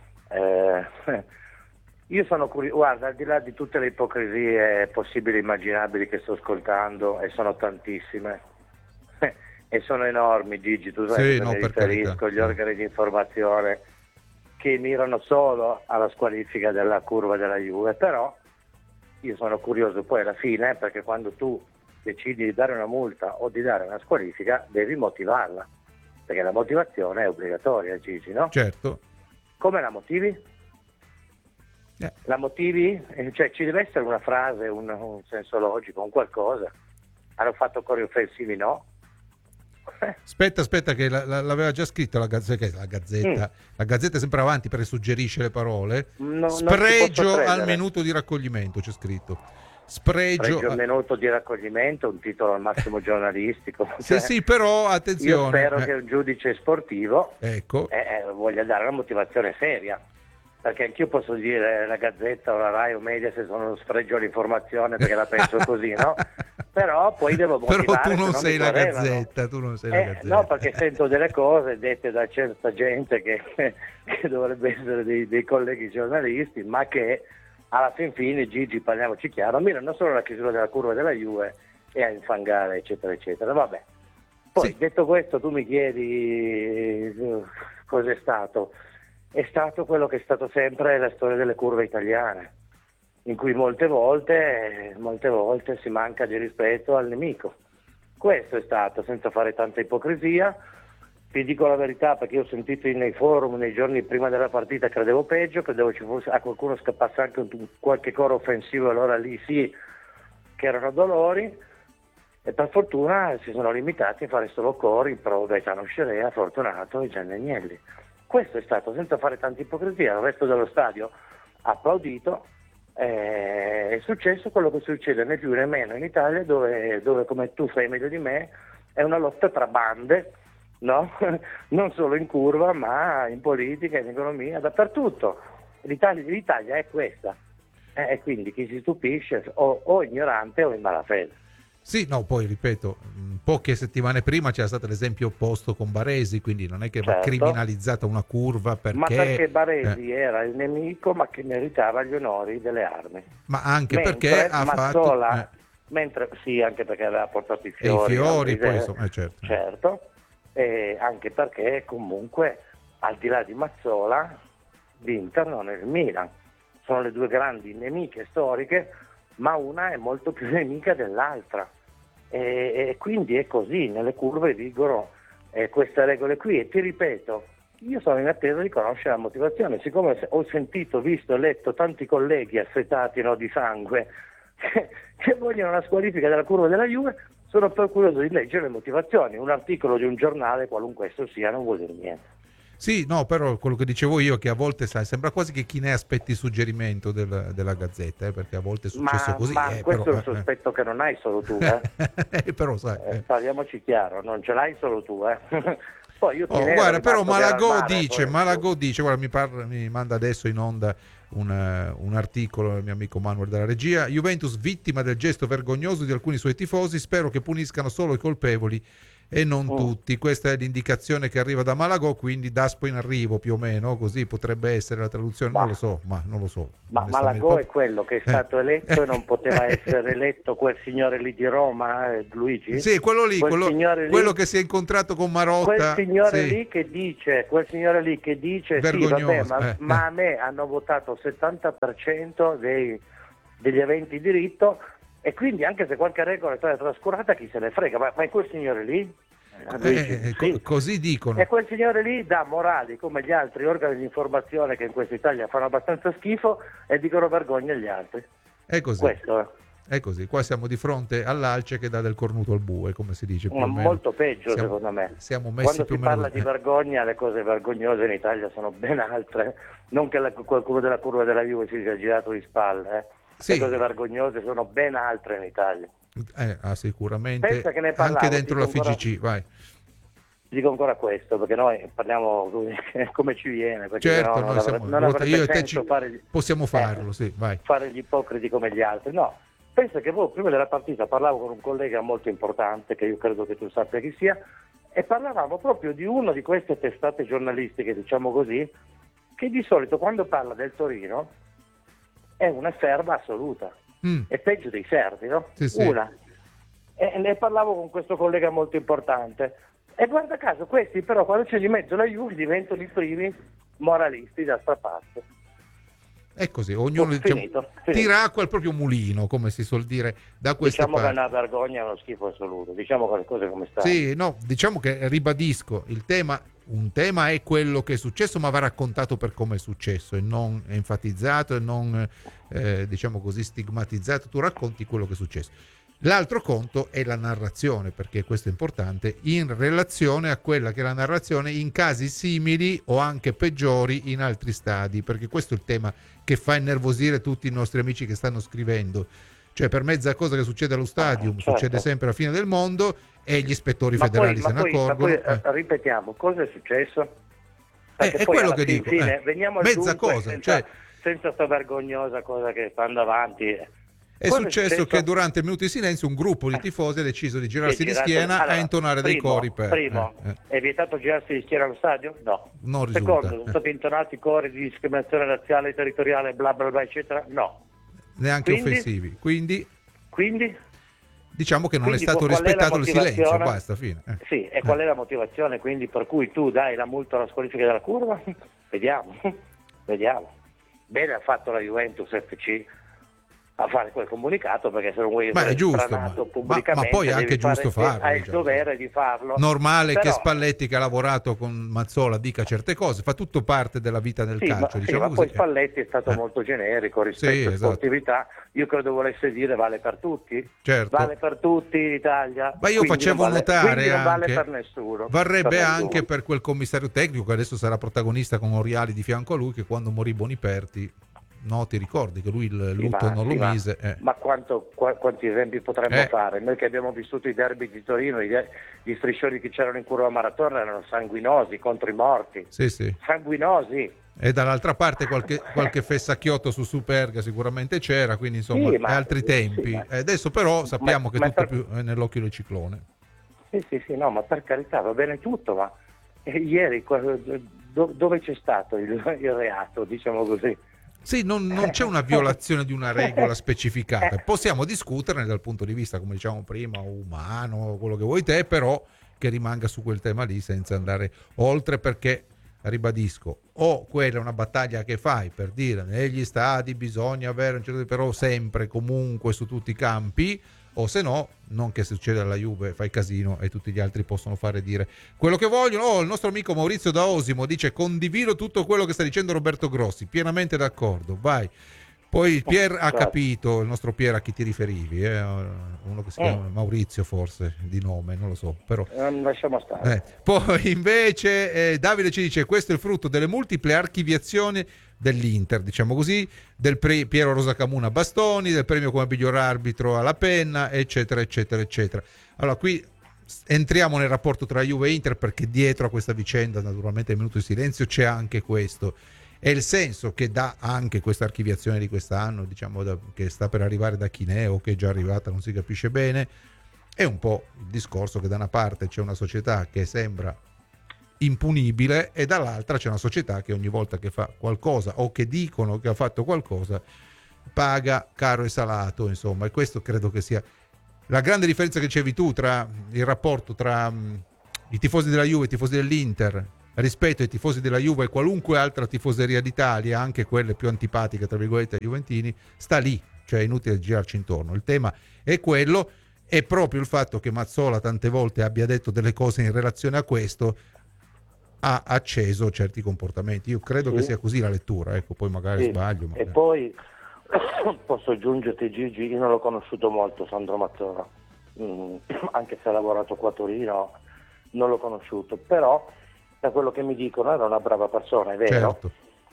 Io sono curioso, guarda, al di là di tutte le ipocrisie possibili e immaginabili che sto ascoltando, e sono tantissime, e sono enormi, Gigi, tu sai sì, che no, mi per riferisco, carità. gli organi di informazione che mirano solo alla squalifica della curva della Juve, però io sono curioso poi alla fine, perché quando tu decidi di dare una multa o di dare una squalifica devi motivarla, perché la motivazione è obbligatoria, Gigi, no? Certo. Come la motivi? La motivi? Cioè ci deve essere una frase, un senso logico, un qualcosa. Hanno fatto cori offensivi? No. Aspetta che l'aveva già scritto la Gazzetta. La Gazzetta è sempre avanti perché suggerisce le parole. Spregio al minuto di raccoglimento, c'è scritto. Spregio al minuto di raccoglimento, un titolo al massimo giornalistico. Sì, però attenzione. Io spero che un giudice sportivo voglia dare una motivazione seria. Perché anch'io posso dire la Gazzetta o la Rai o Media se sono uno sfregio all'informazione, perché la penso così, no? Però poi devo motivare. Però tu non sei la Gazzetta, tu non sei la Gazzetta. No, perché sento delle cose dette da certa gente che dovrebbe essere dei colleghi giornalisti, ma che alla fin fine, Gigi, parliamoci chiaro, mirano solo alla chiusura della curva della Juve e a infangare, eccetera, eccetera. Vabbè. Poi, detto questo, tu mi chiedi cos'è stato. È stato quello che è stato sempre la storia delle curve italiane, in cui molte volte si manca di rispetto al nemico. Questo è stato, senza fare tanta ipocrisia. Vi dico la verità, perché io ho sentito nei forum nei giorni prima della partita, credevo peggio, credevo ci fosse, a qualcuno scappasse anche qualche coro offensivo, allora lì sì che erano dolori, e per fortuna si sono limitati a fare solo cori pro Gaetano Scirea, Fortunato e Gianni Agnelli. Questo è stato, senza fare tanta ipocrisia, il resto dello stadio ha applaudito. È successo quello che succede né più né meno in Italia, dove come tu sai meglio di me, è una lotta tra bande, no? Non solo in curva, ma in politica, in economia, dappertutto. L'Italia è questa, e quindi chi si stupisce o ignorante o in malafede. Sì, no, poi ripeto, poche settimane prima c'era stato l'esempio opposto con Baresi, quindi non è che va criminalizzata una curva perché... Ma perché Baresi era il nemico, ma che meritava gli onori delle armi. Ma anche perché ha Mazzola, fatto... sì, anche perché aveva portato i fiori. Poi insomma, certo, e anche perché comunque, al di là di Mazzola, l'Inter non è il Milan. Sono le due grandi nemiche storiche, ma una è molto più nemica dell'altra. E quindi è così, nelle curve vigono queste regole qui, e ti ripeto, Io sono in attesa di conoscere la motivazione, siccome ho sentito, visto e letto tanti colleghi affettati, no, di sangue che vogliono una squalifica della curva della Juve, sono poi curioso di leggere le motivazioni. Un articolo di un giornale, qualunque esso sia, non vuol dire niente. Sì, no, però quello che dicevo io è che a volte, sai, sembra quasi che chi ne aspetti suggerimento della Gazzetta, perché a volte è successo così. Ma questo però, è un sospetto che non hai solo tu, però sai, parliamoci chiaro, non ce l'hai solo tu, Poi io guarda, però Malagò dice, guarda, mi manda adesso in onda un articolo il mio amico Manuel della regia: Juventus vittima del gesto vergognoso di alcuni suoi tifosi, spero che puniscano solo i colpevoli e non tutti. Questa è l'indicazione che arriva da Malagò, quindi Daspo in arrivo più o meno, così potrebbe essere la traduzione, non lo so. Ma Malagò è quello che è stato eletto e non poteva essere eletto quel signore lì di Roma, Luigi? Sì, quello lì, quello che si è incontrato con Marotta. Quel signore lì che dice vergognoso, sì, vabbè, ma a me hanno votato il 70% degli aventi diritto, e quindi anche se qualche regola è stata trascurata, chi se ne frega, ma è quel signore lì? Sì. Così dicono. E quel signore lì dà morali come gli altri organi di informazione che in questa Italia fanno abbastanza schifo e dicono vergogna agli altri. È così. Questo è così. Qua siamo di fronte all'alce che dà del cornuto al bue, come si dice. Più o meno. Molto peggio, secondo me. Siamo messi Quando più si o meno parla di vergogna, le cose vergognose in Italia sono ben altre. Non che qualcuno della curva della Juve si sia girato di spalle, Sì. Le cose vergognose sono ben altre in Italia. Sicuramente. Pensa che ne parlavo, anche dentro la FIGC, vai. Dico ancora questo, perché noi parliamo come ci viene, perché certo, non avrebbe io e te senso possiamo farlo, sì, vai. Fare gli ipocriti come gli altri. No, pensa che prima della partita parlavo con un collega molto importante, che io credo che tu sappia chi sia, e parlavamo proprio di una di queste testate giornalistiche, diciamo così, che di solito quando parla del Torino è una serva assoluta, è peggio dei servi, no? Sì. Una. E ne parlavo con questo collega molto importante, e guarda caso questi però quando c'è di mezzo la Juve diventano i primi moralisti da strapazzo. È così, ognuno tira acqua al proprio mulino, come si suol dire da queste parti. Che è parti. una vergogna, uno schifo assoluto, diciamo le cose come stanno. Sì, no, diciamo che ribadisco, un tema è quello che è successo, ma va raccontato per come è successo e non enfatizzato e non diciamo così stigmatizzato. Tu racconti quello che è successo. L'altro conto è la narrazione, perché questo è importante, in relazione a quella che è la narrazione in casi simili o anche peggiori in altri stadi, perché questo è il tema che fa innervosire tutti i nostri amici che stanno scrivendo. Cioè, per mezza cosa che succede allo stadium, certo. succede sempre alla fine del mondo e gli ispettori federali se ne accorgono. Ma poi ripetiamo, cosa è successo? È quello che dico. Veniamo al mezza dunque, cosa, senza sta vergognosa cosa che sta avanti. È successo che durante il minuto di silenzio un gruppo di tifosi ha deciso di girarsi di schiena a intonare dei cori per... Primo, è vietato girarsi di schiena allo stadio? No. Non risulta. Secondo, sono stati intonati cori di discriminazione razziale, territoriale, bla bla bla, eccetera? No. Neanche offensivi. Quindi? Diciamo che non è stato qual rispettato è il silenzio, basta, fine. Sì, e qual è la motivazione quindi per cui tu dai la multa alla squalifica della curva? Vediamo. Bene ha fatto la Juventus FC a fare quel comunicato, perché se non vuoi essere stranato pubblicamente, ma poi è anche giusto farlo. Hai il dovere di farlo. Normale che Spalletti, che ha lavorato con Mazzola, dica certe cose, fa tutto parte della vita del calcio. Ma poi Spalletti è stato molto generico rispetto alla sportività. Io credo volesse dire vale per tutti. Certo. Vale per tutti in Italia. Ma io facevo notare non vale anche, per nessuno. Varrebbe anche per quel commissario tecnico che adesso sarà protagonista con Oriali di fianco a lui, che quando morì Boniperti, no, ti ricordi che lui il lutto non lo mise? Ma quanti esempi potremmo fare? Noi che abbiamo vissuto i derby di Torino, gli striscioni che c'erano in curva Maratona erano sanguinosi contro i morti. Sì. Sanguinosi. E dall'altra parte qualche fessacchiotto su Superga sicuramente c'era, quindi insomma altri tempi. Adesso però sappiamo che tutto più è nell'occhio del ciclone. Sì, no, ma per carità va bene tutto, ma ieri dove c'è stato il reato, diciamo così? Sì, non c'è una violazione di una regola specificata. Possiamo discuterne dal punto di vista, come diciamo prima, umano, quello che vuoi te, però che rimanga su quel tema lì senza andare oltre, perché, ribadisco, o quella è una battaglia che fai per dire negli stadi bisogna avere un certo, però sempre, comunque, su tutti i campi, o se no, non che succede alla Juve, fai casino e tutti gli altri possono fare dire quello che vogliono. Il nostro amico Maurizio da Osimo dice: condivido tutto quello che sta dicendo Roberto Grossi, pienamente d'accordo, vai. Poi Pier ha capito, il nostro Pier, a chi ti riferivi, uno che si chiama Maurizio forse, di nome, non lo so, però lasciamo stare. Poi invece Davide ci dice: questo è il frutto delle multiple archiviazioni dell'Inter, diciamo così, del Piero Rosacamuna Bastoni, del premio come miglior arbitro alla penna, eccetera eccetera eccetera. Allora qui entriamo nel rapporto tra Juve e Inter, perché dietro a questa vicenda, naturalmente il minuto di silenzio, c'è anche questo. E il senso che dà anche questa archiviazione di quest'anno, diciamo, che sta per arrivare da Chinè o che è già arrivata, non si capisce bene, è un po' il discorso che da una parte c'è una società che sembra impunibile e dall'altra c'è una società che ogni volta che fa qualcosa o che dicono che ha fatto qualcosa paga caro e salato, insomma. E questo credo che sia la grande differenza che dicevi tu tra il rapporto tra i tifosi della Juve e i tifosi dell'Inter rispetto ai tifosi della Juve e qualunque altra tifoseria d'Italia, anche quelle più antipatiche tra virgolette ai juventini, sta lì, cioè è inutile girarci intorno. Il tema è quello, è proprio il fatto che Mazzola tante volte abbia detto delle cose in relazione a questo ha acceso certi comportamenti. Io credo che sia così la lettura, ecco, poi magari sbaglio. E poi posso aggiungerti, Gigi, io non l'ho conosciuto molto Sandro Mazzola, anche se ha lavorato qua a Torino, non l'ho conosciuto, però da quello che mi dicono era una brava persona, è vero. Certo.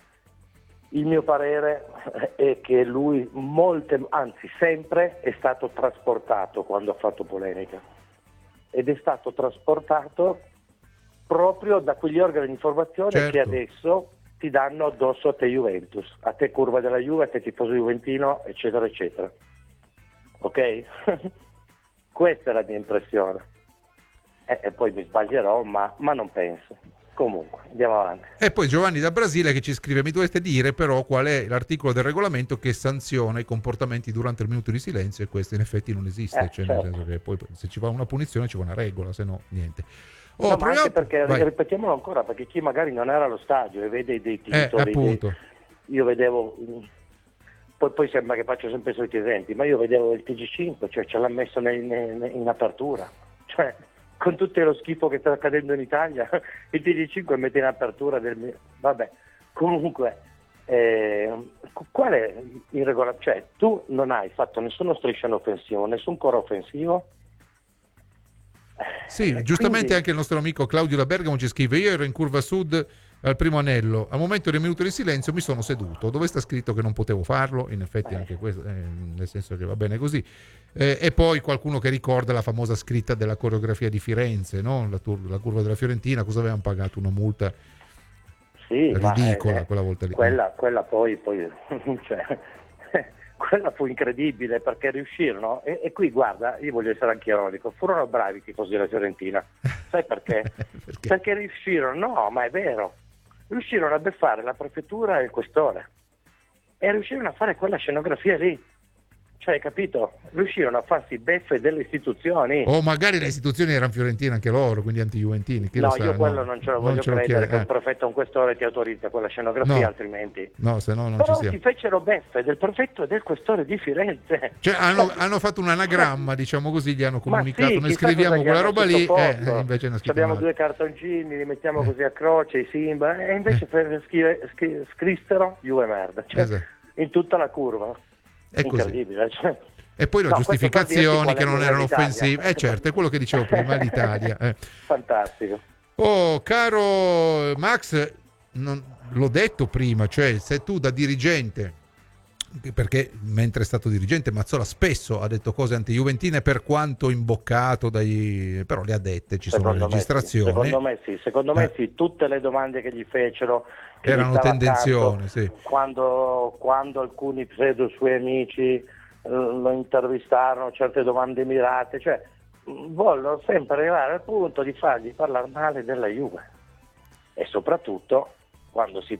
Il mio parere è che lui anzi sempre è stato trasportato quando ha fatto polemica, ed è stato trasportato proprio da quegli organi di informazione che adesso ti danno addosso a te Juventus, a te curva della Juve, a te tifoso juventino, eccetera eccetera. Ok? Questa è la mia impressione. E poi mi sbaglierò, ma non penso. Comunque, andiamo avanti. E poi Giovanni da Brasile che ci scrive: mi dovete dire però qual è l'articolo del regolamento che sanziona i comportamenti durante il minuto di silenzio, e questo in effetti non esiste, cioè, nel senso che poi se ci va una punizione ci va una regola, se no niente. Ma anche perché, ripetiamolo ancora, perché chi magari non era allo stadio e vede dei titoli, io vedevo, poi sembra che faccio sempre i soliti esempi, ma io vedevo il TG5, cioè ce l'ha messo in apertura, cioè con tutto lo schifo che sta accadendo in Italia, il TG5 mette in apertura vabbè, comunque qual è il regolamento? Cioè tu non hai fatto nessuno striscione offensivo, nessun coro offensivo. Sì, giustamente anche il nostro amico Claudio da Bergamo ci scrive: io ero in curva sud al primo anello, al momento del minuto di silenzio mi sono seduto, dove sta scritto che non potevo farlo? In effetti anche questo, nel senso che va bene così. E poi qualcuno che ricorda la famosa scritta della coreografia di Firenze, no? La curva della Fiorentina, cosa avevano pagato? Una multa ridicola quella volta lì. Quella poi cioè, quella fu incredibile, perché riuscirono, e qui guarda, io voglio essere anche ironico, furono bravi i tifosi della Fiorentina, sai perché? Perché riuscirono, no, ma è vero, riuscirono a beffare la prefettura e il questore, e riuscirono a fare quella scenografia lì, cioè, capito? Riuscirono a farsi beffe delle istituzioni. O magari le istituzioni erano fiorentine anche loro, quindi anti-juventini. No, io quello non ce lo voglio credere, che un prefetto o un questore ti autorizza quella scenografia, altrimenti. No, se no non però ci sia. Si fecero beffe del prefetto e del questore di Firenze. Cioè hanno fatto un anagramma, diciamo così, gli hanno comunicato, noi scriviamo quella roba lì, invece non abbiamo due cartoncini, li mettiamo così a croce, i simboli, e invece scrissero Juve merda, cioè, in tutta la curva. È incredibile, cioè. E poi le giustificazioni che non erano offensive, certo, è quello che dicevo prima, l'Italia. Fantastico. Oh, caro Max, l'ho detto prima, cioè se tu da dirigente, perché mentre è stato dirigente Mazzola spesso ha detto cose anti-juventine, per quanto imboccato però le ha dette, sono le registrazioni. Secondo me sì, tutte le domande che gli fecero erano tendenzioni, sì. Quando alcuni pseudo suoi amici lo intervistarono, certe domande mirate, cioè vollero sempre arrivare al punto di fargli parlare male della Juve, e soprattutto quando si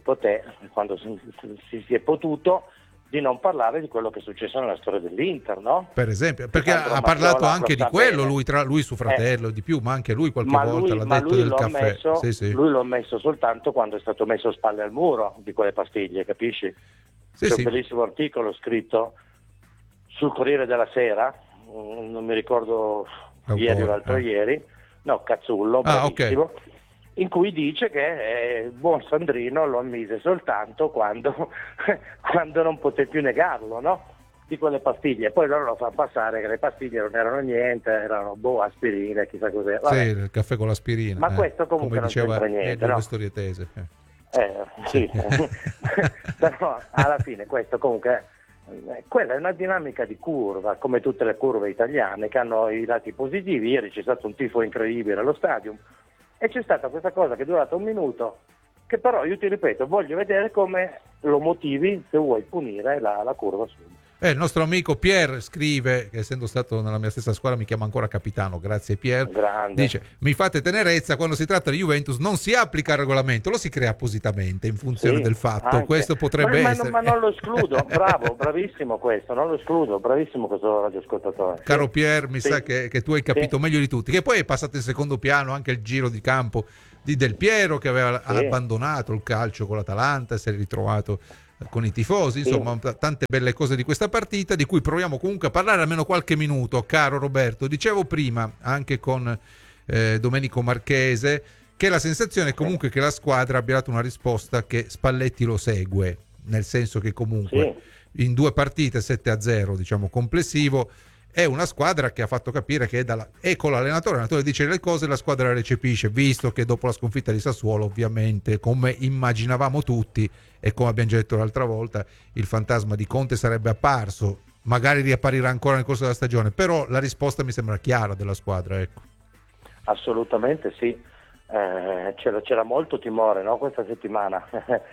è potuto, di non parlare di quello che è successo nella storia dell'Inter, no? Per esempio, perché ha parlato anche di quello, lui suo fratello, di più, ma anche lui qualche volta l'ha detto del caffè. Lui l'ha messo soltanto quando è stato messo spalle al muro di quelle pastiglie, capisci? C'è un bellissimo articolo scritto sul Corriere della Sera, non mi ricordo ieri o l'altro ieri, no, Cazzullo, bravissimo, in cui dice che il buon Sandrino lo ammise soltanto quando non poté più negarlo, no? Di quelle pastiglie, poi loro lo fanno passare che le pastiglie non erano niente, erano aspirine, chissà cos'era. Sì, il caffè con l'aspirina. Ma questo comunque come diceva non c'entra niente, no? Storietese. Sì. Però alla fine questo comunque, quella è una dinamica di curva, come tutte le curve italiane che hanno i lati positivi. Ieri c'è stato un tifo incredibile allo stadio e c'è stata questa cosa che è durata un minuto, che però io ti ripeto, voglio vedere come lo motivi se vuoi punire la curva sud. Il nostro amico Pier scrive che essendo stato nella mia stessa squadra mi chiama ancora capitano, grazie Pier. Grande. Dice: mi fate tenerezza, quando si tratta di Juventus non si applica il regolamento, lo si crea appositamente in funzione del fatto, anche. Questo potrebbe essere. Ma non lo escludo, bravissimo questo, non lo escludo, bravissimo questo radioascoltatore. Caro Pier, mi sa che tu hai capito meglio di tutti, che poi è passato in secondo piano anche il giro di campo di Del Piero che aveva abbandonato il calcio con l'Atalanta e si è ritrovato con i tifosi, insomma tante belle cose di questa partita di cui proviamo comunque a parlare almeno qualche minuto, caro Roberto. Dicevo prima anche con Domenico Marchese che la sensazione è comunque che la squadra abbia dato una risposta che Spalletti lo segue, nel senso che comunque in 2 partite 7-0 diciamo complessivo è una squadra che ha fatto capire che è con l'allenatore dice le cose e la squadra le recepisce, visto che dopo la sconfitta di Sassuolo ovviamente, come immaginavamo tutti e come abbiamo già detto l'altra volta, il fantasma di Conte sarebbe apparso, magari riapparirà ancora nel corso della stagione, però la risposta mi sembra chiara della squadra, ecco. Assolutamente sì, c'era molto timore, no, questa settimana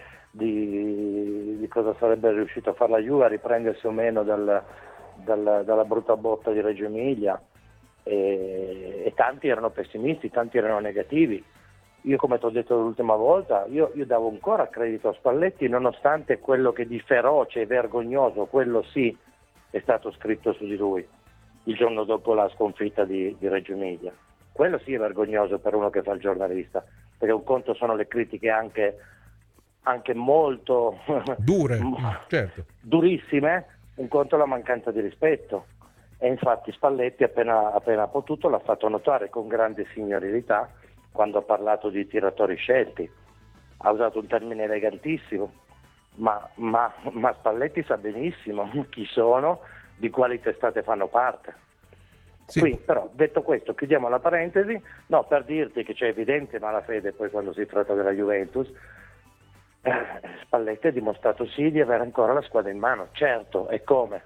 di cosa sarebbe riuscito a fare la Juve, a riprendersi o meno dalla brutta botta di Reggio Emilia, e tanti erano pessimisti, tanti erano negativi. Io, come ti ho detto l'ultima volta, io davo ancora credito a Spalletti, nonostante quello che di feroce e vergognoso, quello sì, è stato scritto su di lui il giorno dopo la sconfitta di Reggio Emilia. Quello sì è vergognoso per uno che fa il giornalista, perché un conto sono le critiche anche molto dure, certo, durissime, un conto è la mancanza di rispetto, e infatti Spalletti appena potuto l'ha fatto notare con grande signorilità quando ha parlato di tiratori scelti. Ha usato un termine elegantissimo, ma Spalletti sa benissimo chi sono, di quali testate fanno parte. Sì. Qui, però, detto questo, chiudiamo la parentesi, no, per dirti che c'è evidente malafede poi quando si tratta della Juventus. Spalletti ha dimostrato sì di avere ancora la squadra in mano, certo, e come?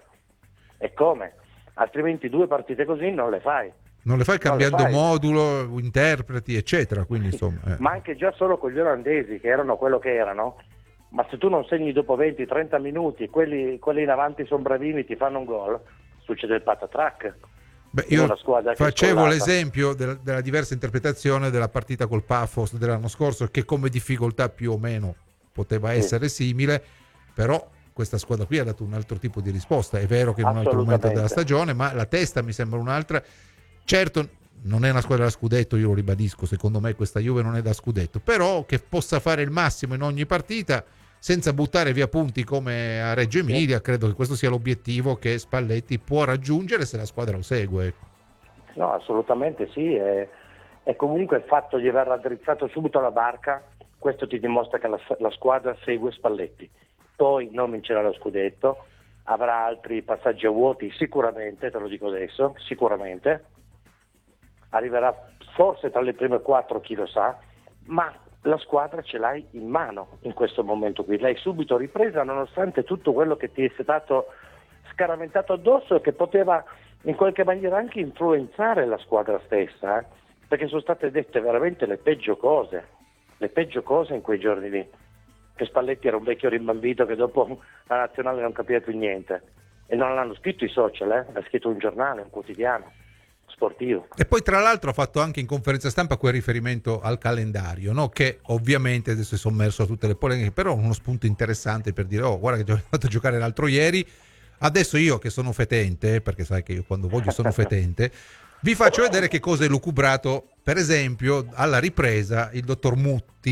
Altrimenti 2 partite così non le fai cambiando modulo, interpreti eccetera, quindi insomma ma anche già solo con gli olandesi che erano quello che erano, ma se tu non segni dopo 20-30 minuti, quelli in avanti sono bravini, ti fanno un gol, succede il patatrac. Io facevo l'esempio della diversa interpretazione della partita col Pafos dell'anno scorso, che come difficoltà più o meno poteva essere simile, però questa squadra qui ha dato un altro tipo di risposta. È vero che in un altro momento della stagione, ma la testa mi sembra un'altra. Certo, non è una squadra da scudetto, io lo ribadisco, secondo me questa Juve non è da scudetto, però che possa fare il massimo in ogni partita senza buttare via punti come a Reggio Emilia, credo che questo sia l'obiettivo che Spalletti può raggiungere se la squadra lo segue. No, assolutamente sì, e comunque il fatto di aver raddrizzato subito la barca, questo ti dimostra che la squadra segue Spalletti. Poi non vincerà lo scudetto, avrà altri passaggi a vuoti sicuramente, te lo dico adesso, sicuramente, arriverà forse tra le prime 4, chi lo sa, ma la squadra ce l'hai in mano in questo momento qui, l'hai subito ripresa nonostante tutto quello che ti è stato scaraventato addosso e che poteva in qualche maniera anche influenzare la squadra stessa, perché sono state dette veramente le peggio cose in quei giorni lì, che Spalletti era un vecchio rimbambito che dopo la nazionale non capiva più niente, e non l'hanno scritto i social, l'ha scritto un giornale, un quotidiano sportivo. E poi tra l'altro ha fatto anche in conferenza stampa quel riferimento al calendario, no? Che ovviamente adesso è sommerso a tutte le polemiche, però uno spunto interessante per dire guarda che ti ho fatto giocare l'altro ieri, adesso io che sono fetente, perché sai che io quando voglio sono fetente, vi faccio vedere che cosa è lucubrato, per esempio alla ripresa il dottor Mutti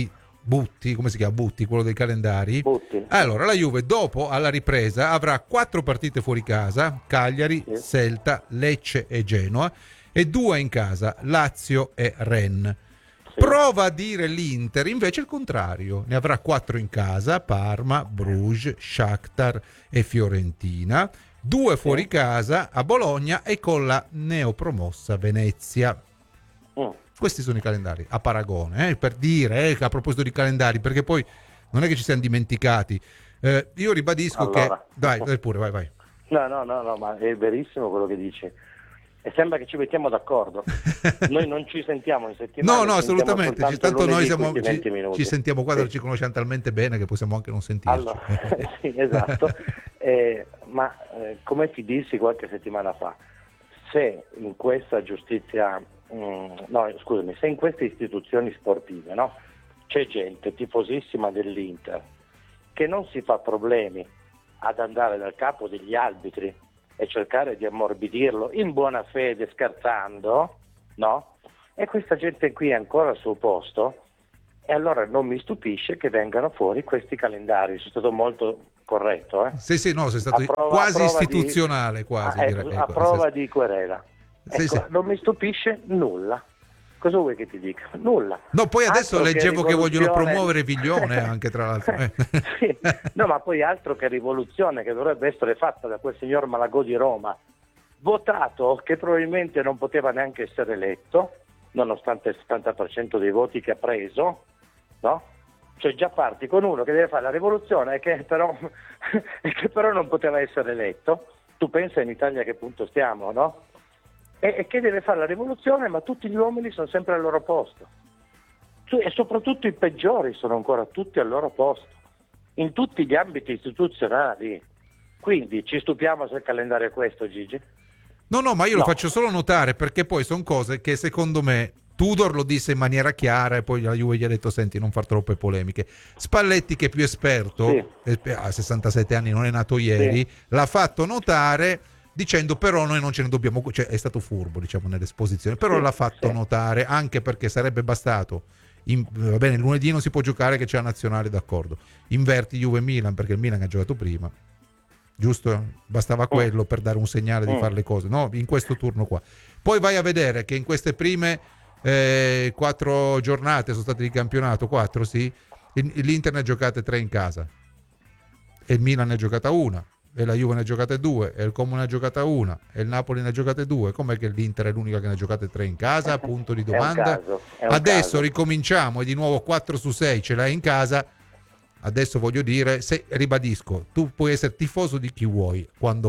Butti, come si chiama? Butti, quello dei calendari. Butti. Allora, la Juve dopo, alla ripresa, avrà 4 partite fuori casa, Cagliari, Sì. Celta, Lecce e Genoa, e 2 in casa, Lazio e Rennes. Sì. Prova a dire l'Inter, invece il contrario, ne avrà 4 in casa, Parma, Bruges, Shakhtar e Fiorentina, 2 fuori casa a Bologna e con la neopromossa Venezia. Questi sono i calendari a paragone, per dire, a proposito di calendari, perché poi non è che ci siamo dimenticati. Io ribadisco Allora. che... Dai pure, vai. No, ma è verissimo quello che dici. E sembra che ci mettiamo d'accordo. Noi non ci sentiamo in settimana. No, ci sentiamo assolutamente. soltanto Tanto noi lunedì, quindi 20 minuti. ci sentiamo qua, Sì. ci conosciamo talmente bene che possiamo anche non sentirci. Allora, sì, esatto. Ma come ti dissi qualche settimana fa, se in questa giustizia, se in queste istituzioni sportive, no, c'è gente tifosissima dell'Inter che non si fa problemi ad andare dal capo degli arbitri e cercare di ammorbidirlo in buona fede, scherzando, no? E questa gente qui è ancora al suo posto, e allora non mi stupisce che vengano fuori questi calendari. Sono stato molto corretto, Sì, no, sei stato quasi istituzionale, quasi. Direi. A prova di querela. Sì, sì. Non mi stupisce nulla. Cosa vuoi che ti dica? Nulla. No, poi adesso Altro leggevo che vogliono rivoluzione. promuovere Viglione anche, tra l'altro. Sì. No, ma poi altro che rivoluzione che dovrebbe essere fatta da quel signor Malagò di Roma, votato che probabilmente non poteva neanche essere eletto, nonostante il 70% dei voti che ha preso, no? Cioè già parti con uno che deve fare la rivoluzione e che però non poteva essere eletto. Tu pensa in Italia a che punto stiamo, no? E che deve fare la rivoluzione, ma tutti gli uomini sono sempre al loro posto. E soprattutto i peggiori sono ancora tutti al loro posto, in tutti gli ambiti istituzionali. Quindi ci stupiamo se il calendario è questo, Gigi? No, ma io lo faccio solo notare, perché poi sono cose che secondo me Tudor lo disse in maniera chiara e poi la Juve gli ha detto: senti, non far troppe polemiche. Spalletti, che è più esperto, ha 67 anni, non è nato ieri, l'ha fatto notare dicendo: però noi non ce ne dobbiamo, cioè è stato furbo, diciamo, nell'esposizione, però l'ha fatto notare, anche perché sarebbe bastato va bene, lunedì non si può giocare che c'è la nazionale, d'accordo, inverti Juve-Milan perché il Milan ha giocato prima, giusto? Bastava quello per dare un segnale di fare le cose, no? In questo turno qua. Poi vai a vedere che in queste prime 4 giornate sono state di campionato, 4 sì, l'Inter ne ha giocate 3 in casa e il Milan ne ha giocata 1 e la Juve ne ha giocate 2 e il Como ne ha giocata 1 e il Napoli ne ha giocate 2. Com'è che l'Inter è l'unica che ne ha giocate 3 in casa? Punto di domanda. Adesso ricominciamo e di nuovo 4 su 6 ce l'hai in casa. Adesso voglio dire, ribadisco, tu puoi essere tifoso di chi vuoi quando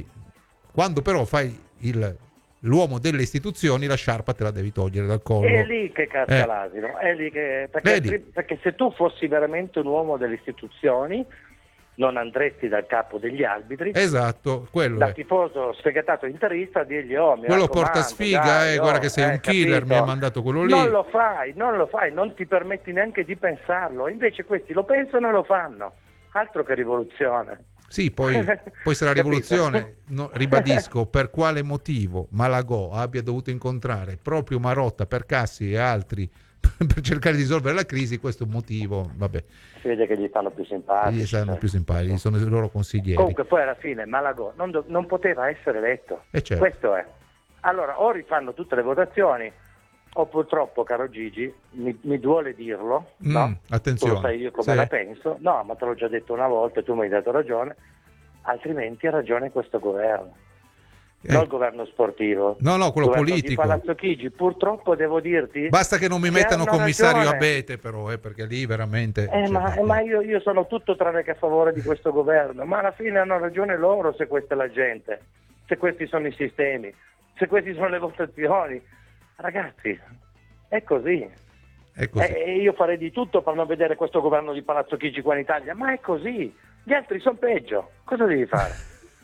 però fai l'uomo delle istituzioni, la sciarpa te la devi togliere dal collo. È lì che casca l'asino, è lì che perché se tu fossi veramente un uomo delle istituzioni non andresti dal capo degli arbitri. Esatto, quello da è. tifoso sfegatato interista, dirgli: oh, mi quello raccomando, porta sfiga, dai, guarda che sei un killer, capito? mi ha mandato quello lì. Non lo fai, non ti permetti neanche di pensarlo. Invece questi lo pensano e lo fanno. Altro che rivoluzione. Sì, poi sarà rivoluzione, ribadisco, per quale motivo Malagò abbia dovuto incontrare proprio Marotta, Percassi e altri per cercare di risolvere la crisi, questo è un motivo, vabbè. Si vede che gli stanno più simpatici. Gli stanno più simpatici, sono i loro consiglieri. Comunque poi alla fine Malagò non poteva essere eletto. Certo. Questo è. Allora, o rifanno tutte le votazioni, o purtroppo, caro Gigi, mi duole dirlo, no? Attenzione. Tu lo sai io come la penso, no, ma te l'ho già detto una volta e tu mi hai dato ragione, altrimenti ha ragione questo governo. Non il governo sportivo, no, quello politico di Palazzo Chigi. Purtroppo devo dirti, basta che non mi mettano commissario ragione. Abete, però perché lì veramente ma io sono tutto tranne che a favore di questo governo, ma alla fine hanno ragione loro, se questa è la gente, se questi sono i sistemi, se queste sono le votazioni. Ragazzi, è così. E io farei di tutto per non vedere questo governo di Palazzo Chigi qua in Italia, ma è così. Gli altri sono peggio, cosa devi fare?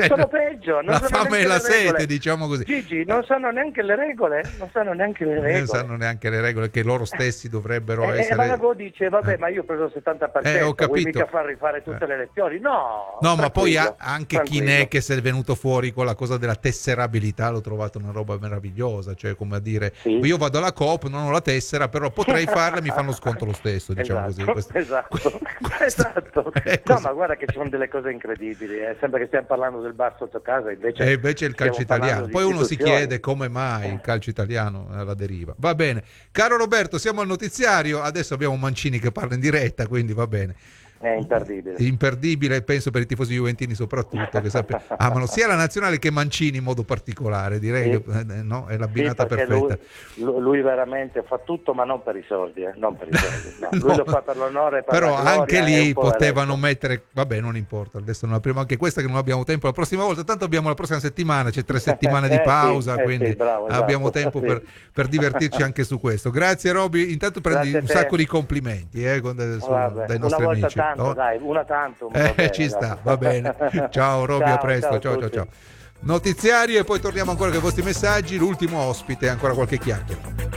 sono peggio. Non la sanno fame neanche e la le sete, regole. diciamo così. Gigi, non sanno neanche le regole, non sanno neanche le regole. Non sanno neanche le regole che loro stessi dovrebbero E essere. Malago dice, vabbè, ma io ho preso il 70%, ho capito. vuoi mica far rifare tutte le elezioni? No, No, ma poi tranquillo, anche chi ne è che si è venuto fuori con la cosa della tesserabilità, l'ho trovato una roba meravigliosa, cioè come a dire, io vado alla Coop, non ho la tessera, però potrei farla e mi fanno sconto lo stesso, diciamo Esatto, così. esatto. No, ma guarda che ci sono delle cose incredibili, sembra che stiamo parlando del bar sotto casa, invece il calcio italiano. Poi uno si chiede come mai il calcio italiano è alla deriva. Va bene. Caro Roberto, siamo al notiziario, adesso abbiamo Mancini che parla in diretta, quindi va bene. È imperdibile. Imperdibile, penso per i tifosi juventini soprattutto, che amano sia la nazionale che Mancini in modo particolare, direi che no, è l'abbinata perfetta. Lui veramente fa tutto, ma non per i soldi, non per i soldi. No. Lui lo fa per l'onore e per però la gloria, anche lì potevano poveretto. mettere, vabbè, non importa, adesso non apriamo anche questa che non abbiamo tempo la prossima volta, tanto abbiamo la prossima settimana, c'è 3 settimane di pausa, quindi bravo, abbiamo esatto, tempo per divertirci anche su questo. Grazie Roby, intanto prendi un sacco di complimenti dai nostri amici. Tanto, dai, una tanto. Ci sta, va bene. Ciao Roby, a presto. Ciao. Notiziario e poi torniamo ancora con i vostri messaggi. L'ultimo ospite, ancora qualche chiacchiera.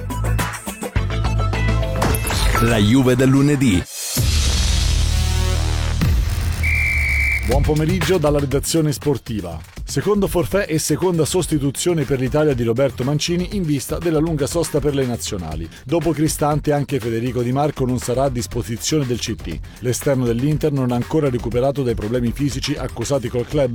La Juve del lunedì. Buon pomeriggio dalla redazione sportiva. Secondo forfait e seconda sostituzione per l'Italia di Roberto Mancini in vista della lunga sosta per le nazionali. Dopo Cristante anche Federico Di Marco non sarà a disposizione del CT. L'esterno dell'Inter non ha ancora recuperato dai problemi fisici accusati col club